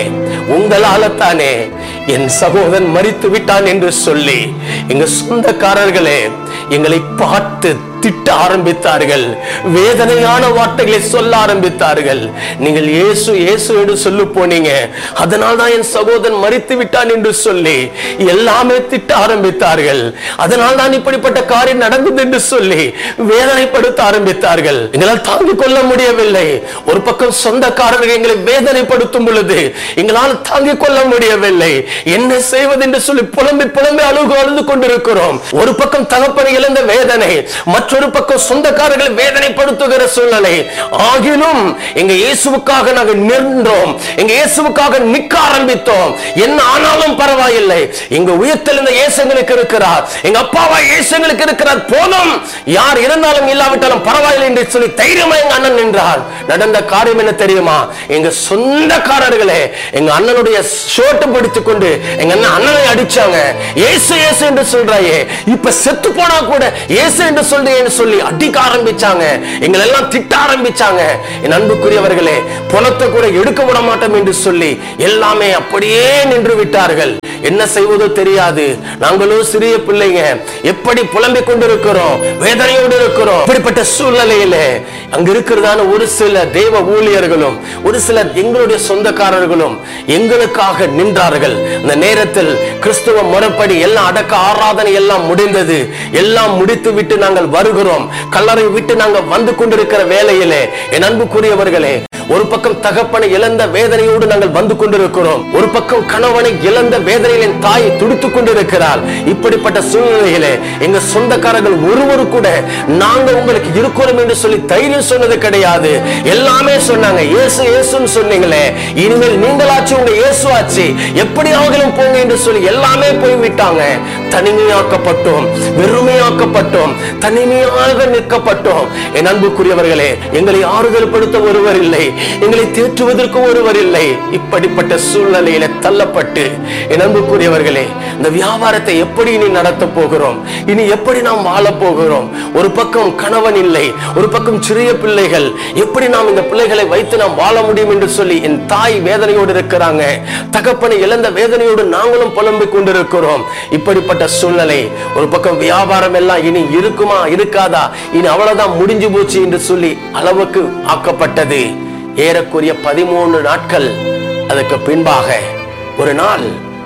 தானே என் சகோதரன் மரித்து விட்டான் என்று சொல்லி எங்க சொந்தக்காரர்களே எங்களை பார்த்து திட்ட ஆரம்பித்தார்கள். வேதனையான வார்த்தைகளை சொல்ல ஆரம்பித்தார்கள். நீங்கள் இயேசு என்று சொல்லி போனீங்க, அதனால் தான் என் சகோதரன் மரித்து விட்டான் என்று சொல்லி எல்லாமே திட்ட ஆரம்பித்தார்கள். அதனால் தான் இப்படிப்பட்ட காரியம் நடந்தது என்று சொல்லி வேதனைப்படுத்த ஆரம்பித்தார்கள். எங்களால் தாங்கிக் கொள்ள முடியவில்லை. ஒரு பக்கம் சொந்தக்காரர்கள் எங்களை வேதனைப்படுத்தும் பொழுது எங்களால் தாங்கிக் கொள்ள முடியவில்லை. என்ன செய்வது என்று சொல்லி புலம்பி அழுது கொண்டிருக்கிறோம். ஒரு பக்கம் தகப்பனை இழந்த வேதனை, மற்றொரு பக்கம் சொந்தக்காரர்கள் வேதனைப்படுத்துகிற சூழ்நிலை. ஆகிலும் எங்க இயேசுவுக்காக நாங்கள் நின்றோம், எங்க இயேசுவுக்காக நிற்க ஆரம்பித்தோம். என்ன ஆனாலும் பரவாயில்லை, எங்க உயிர்த்தெழுந்த இயேசு எங்களுக்கு இருக்கிறார், எங்க அப்பாவா இயேசு எங்களுக்கு இருக்கிறார், போதும், யார் இருந்தாலும் இல்லாவிட்டாலும் பரவாயில்லை என்று சொல்லி தைரியமா எங்க அண்ணன் நின்றார். நடந்த காரியம் என்ன தெரியுமா? எங்க சொந்தக்காரர்களே எங்க அண்ணனுடைய ஷோட்டை பிடித்துக் கொண்டு எங்க அண்ணனை அடிச்சாங்க. இயேசு என்று சொல்றாயே, இப்ப செத்து போனா கூட இயேசு என்று சொல்றேன்னு சொல்லி அடிக்க ஆரம்பிச்சாங்க. எங்களை எல்லாம் திட்ட ஆரம்பிச்சாங்க. என் அன்புக்குரியவர்களே, பணத்தை கூட எடுக்க விட மாட்டோம் என்று சொல்லி எல்லாமே அப்படியே நின்று விட்டார்கள். என்ன செய்வதோ தெரியாது. நாங்களும் சிறிய பிள்ளைங்க, எப்படி புலம்பிக் கொண்டிருக்கிறோம், வேதனையோடு இருக்கிறோம். இப்படிப்பட்ட சூழ்நிலையில அங்க இருக்கிறதான ஒரு சில தேவ ஊழியர்களும் ஒரு சில எங்களுடைய சொந்தக்காரர்களும் எங்களுக்காக நின்றார்கள். இந்த நேரத்தில் கிறிஸ்துவ முறைப்படி எல்லாம் அடக்க ஆராதனை எல்லாம் முடிந்தது. எல்லாம் முடித்து விட்டு நாங்கள் வருகிறோம். கல்லறை விட்டு நாங்கள் வந்து கொண்டிருக்கிற வேளையிலே என் அன்புக்குரியவர்களே, ஒரு பக்கம் தகப்பனை இழந்த வேதனையோடு நாங்கள் வந்து கொண்டிருக்கிறோம். ஒரு பக்கம் கணவனை இழந்த வேதனையின் தாய் துடித்துக் கொண்டிருக்கிறார். இப்படிப்பட்ட சூழ்நிலையிலே எங்க சொந்தக்காரர்கள் ஒருவரு கூட நாங்கள் உங்களுக்கு இருக்கிறோம் என்று சொல்லி தைரியம் சொன்னது கிடையாது. எல்லாமே சொன்னாங்க, இயேசுன்னு சொன்னீங்களே, இனிமேல் நீங்களாச்சு உங்க இயேசு ஆச்சு, எப்படி அவங்களும் போங்க என்று சொல்லி எல்லாமே போய்விட்டாங்க. தனிமையாக்கப்பட்டோம், வெறுமையாக்கப்பட்டோம், தனிமையாக நிற்கப்பட்டோம். என் அன்புக்குரியவர்களே, எங்களை ஆறுதல் படுத்த ஒருவர் இல்லை, எங்களை தேற்றுவதற்கு ஒருவர் இல்லை. இப்படிப்பட்ட சூழ்நிலையில தள்ளப்பட்டு என் அன்புக்குரியவர்களே, இந்த வியாபாரத்தை எப்படி இனி நடத்த போகிறோம், இனி எப்படி நாம் வாழ போகிறோம்? ஒரு பக்கம் கணவன் இல்லை, ஒரு பக்கம் சிறிய பிள்ளைகள், எப்படி நாம் இந்த பிள்ளைகளை வைத்து நாம் வாழ முடியும் என்று சொல்லி என் தாய் வேதனையோடு இருக்கிறாங்க. தகப்பனை இழந்த வேதனையோடு நாங்களும் புலம்பிக் கொண்டிருக்கிறோம். இப்படிப்பட்ட சூழ்நிலை. ஒரு பக்கம் வியாபாரம் எல்லாம் இனி இருக்குமா இருக்காதா, இனி அவ்வளவுதான் முடிஞ்சு போச்சு என்று சொல்லி அளவுக்கு ஆக்கப்பட்டது. ஏறக்குரிய 13 நாட்கள் அதற்கு பின்பாக ஒரு நாள்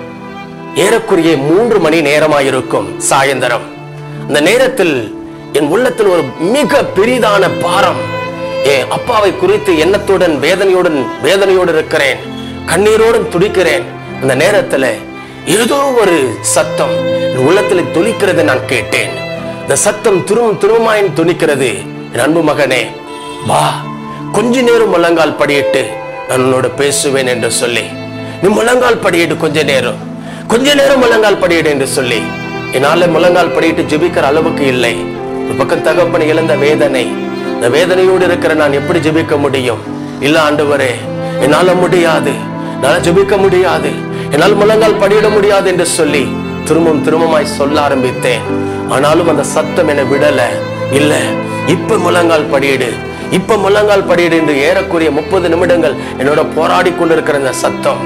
ஏறக்குரிய 3 மணி நேரமாயிருக்கும் சாயந்தரம். அந்த நேரத்தில் என் உள்ளத்தில் ஒரு மிக பெரிதான பாரம். என் அப்பாவை குறித்து எண்ணத்துடன் வேதனையோடு இருக்கிறேன், கண்ணீரோடு துடிக்கிறேன். அந்த நேரத்தில் ஏதோ ஒரு சத்தம் உள்ளத்தில் துளிக்கிறது நான் கேட்டேன். இந்த சத்தம் திரும்பமாய் துணிக்கிறது. என் அன்பு மகனே, வா, கொஞ்ச நேரம் முழங்கால் படியிட்டு நான் உன்னோட பேசுவேன் என்று சொல்லி, நீ முழங்கால் படியிட்டு கொஞ்ச நேரம் முழங்கால் படியிடு என்று சொல்லி, என்னால முழங்கால் படியிட்டு ஜெபிக்கிற அளவுக்கு இல்லை. ஒரு பக்கம் தகப்பனை இழந்த வேதனை, இந்த வேதனையோடு இருக்கிற நான் எப்படி ஜெபிக்க முடியும்? இல்ல ஆண்டவரே, என்னால முடியாது, என்னால ஜெபிக்க முடியாது, என்னால் முழங்கால் படியிட முடியாது என்று சொல்லி திரும்பமாய் சொல்ல ஆரம்பித்தேன். ஆனாலும் அந்த சத்தம் என்னை விடல. இல்ல, இப்ப முழங்கால் படியிடு என்று ஏறக்குறைய 30 நிமிடங்கள் என்னோட போராடி கொண்டிருக்கிற இந்த சத்தம்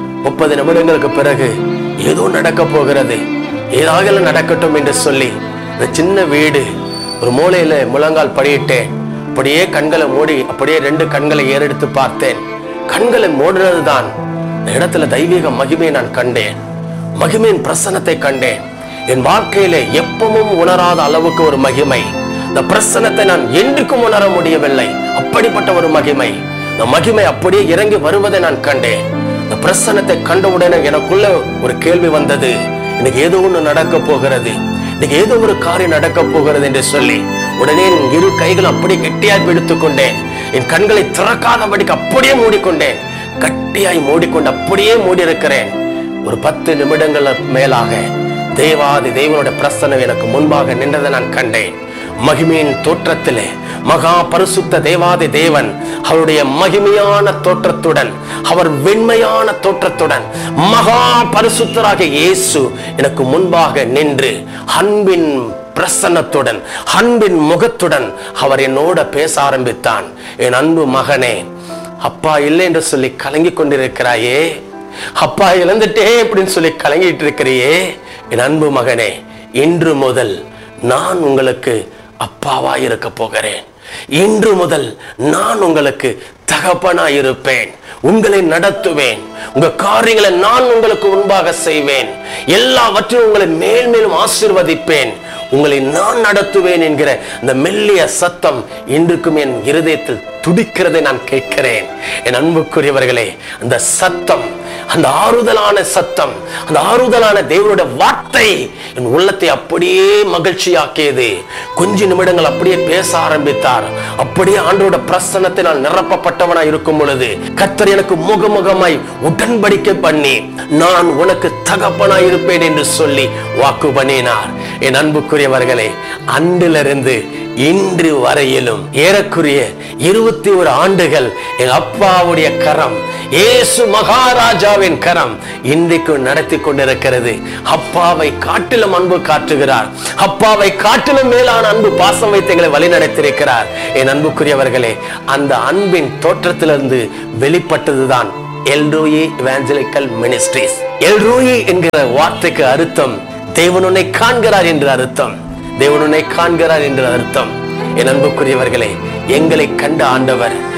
30 நிமிடங்களுக்கு பிறகு ஏதோ நடக்க போகிறது, ஏதாவது நடக்கட்டும் என்று சொல்லி இந்த சின்ன வீடு ஒரு மூலையில முழங்கால் படியிட்டேன். அப்படியே கண்களை மூடி அப்படியே 2 கண்களை ஏறெடுத்து பார்த்தேன். கண்களை மூடினதுதான் இந்த இடத்துல தெய்வீக மகிமையை நான் கண்டேன். மகிமையின் பிரசன்னத்தை கண்டேன். என் வாழ்க்கையில எப்பவும் உணராத அளவுக்கு ஒரு மகிமை. இந்த பிரசன்னத்தை நான் என்றுக்கும் உணர முடியவில்லை. அப்படிப்பட்ட ஒரு மகிமை. இந்த மகிமை அப்படியே இறங்கி வருவதை நான் கண்டேன். இந்த பிரசன்னத்தை கண்டவுடனே எனக்குள்ள ஒரு கேள்வி வந்தது. இன்னைக்கு ஏதோ ஒண்ணு நடக்க போகிறது, இன்னைக்கு ஏதோ ஒரு காரியம் நடக்க போகிறது என்று சொல்லி உடனே என் 2 கைகளும் அப்படியே கெட்டியாய் பிடித்துக் கொண்டேன். என் கண்களை திறக்காதபடிக்கு அப்படியே மூடிக்கொண்டேன். கட்டியாய் மூடிக்கொண்டு அப்படியே மூடி இருக்கிறேன். ஒரு 10 நிமிடங்கள் மேலாக தேவாதி தேவனுடைய பிரசன்னம் எனக்கு முன்பாக நின்றதை நான் கண்டேன். மகிமையின் தோற்றத்திலே மகா பரிசுத்த தேவாதி தேவன் அவருடைய மகிமையான தோற்றத்துடன், அவர் வெண்மையான தோற்றத்துடன், மகா பரிசுத்தராக இயேசு எனக்கு முன்பாக நின்று அன்பின் பிரசன்னத்துடன், அன்பின் முகத்துடன் அவர் என்னோட பேச ஆரம்பித்தான். என் அன்பு மகனே, அப்பா இல்லை என்று சொல்லி கலங்கி கொண்டிருக்கிறாயே, அப்பா இழந்துட்டே அப்படின்னு சொல்லி கலங்கிட்டு இருக்கிறியே, என் அன்பு மகனே, இன்று முதல் நான் உங்களுக்கு அப்பாவா இருக்க போகிறேன். இன்று முதல் நான் உங்களுக்கு தகப்பனா இருப்பேன். உங்களை நடத்துவேன். உங்க காரியங்களை நான் உங்களுக்கு முன்பாக செய்வேன். எல்லாவற்றையும் உங்களை மேலும் ஆசீர்வதிப்பேன். உங்களை நான் நடத்துவேன் என்கிற இந்த மெல்லிய சத்தம் இன்றுக்கும் என் இருதயத்தில் துடிக்கிறதை நான் கேட்கிறேன். என் அன்புக்குரியவர்களே, அந்த சத்தம், அந்த ஆறுதலான சத்தம், அந்த ஆறுதலான தேவனுடைய வார்த்தை என் உள்ளத்தை அப்படியே மகிழ்ச்சியாக்கியது. கொஞ்ச நிமிடங்கள் அப்படியே பேச ஆரம்பித்தார். அப்படியே ஆண்டவருடைய பிரசன்னத்தை நான் நிரப்பப்பட்டவனாய் இருக்கும் பொழுது கர்த்தர் எனக்கு முகமுகமாய் உடன்படிக்கை பண்ணி நான் உனக்கு தகப்பனாய் இருப்பேன் என்று சொல்லி வாக்கு பண்ணினார். என் அன்புக்குரியவர்களே, அன்றிலிருந்து இன்று வரையிலும் ஏறக்குறைய 21 ஆண்டுகள் என் அப்பாவுடைய கரம், இயேசு மகாராஜாவின் கரம் இன்றைக்கு நடத்தி கொண்டிருக்கிறது. அப்பாவை காட்டிலும் அன்பு காட்டுகிறார். அப்பாவை காட்டிலும் மேலான அன்பு பாசம் வைத்து எங்களை வழி நடத்தியிருக்கிறார். என் அன்புக்குரியவர்களே, அந்த அன்பின் தோற்றத்திலிருந்து வெளிப்பட்டதுதான் எல்ரோயி எவாஞ்சலிக்கல் மினிஸ்ட்ரிஸ். எல்ரோயி என்கிற வார்த்தைக்கு அர்த்தம் தேவன் உன்னை காண்கிறார் என்று அர்த்தம். தேவன் உன்னை காண்கிறார் என்று அர்த்தம். என் அன்புக்குரியவர்களே, எங்களை கண்ட ஆண்டவர்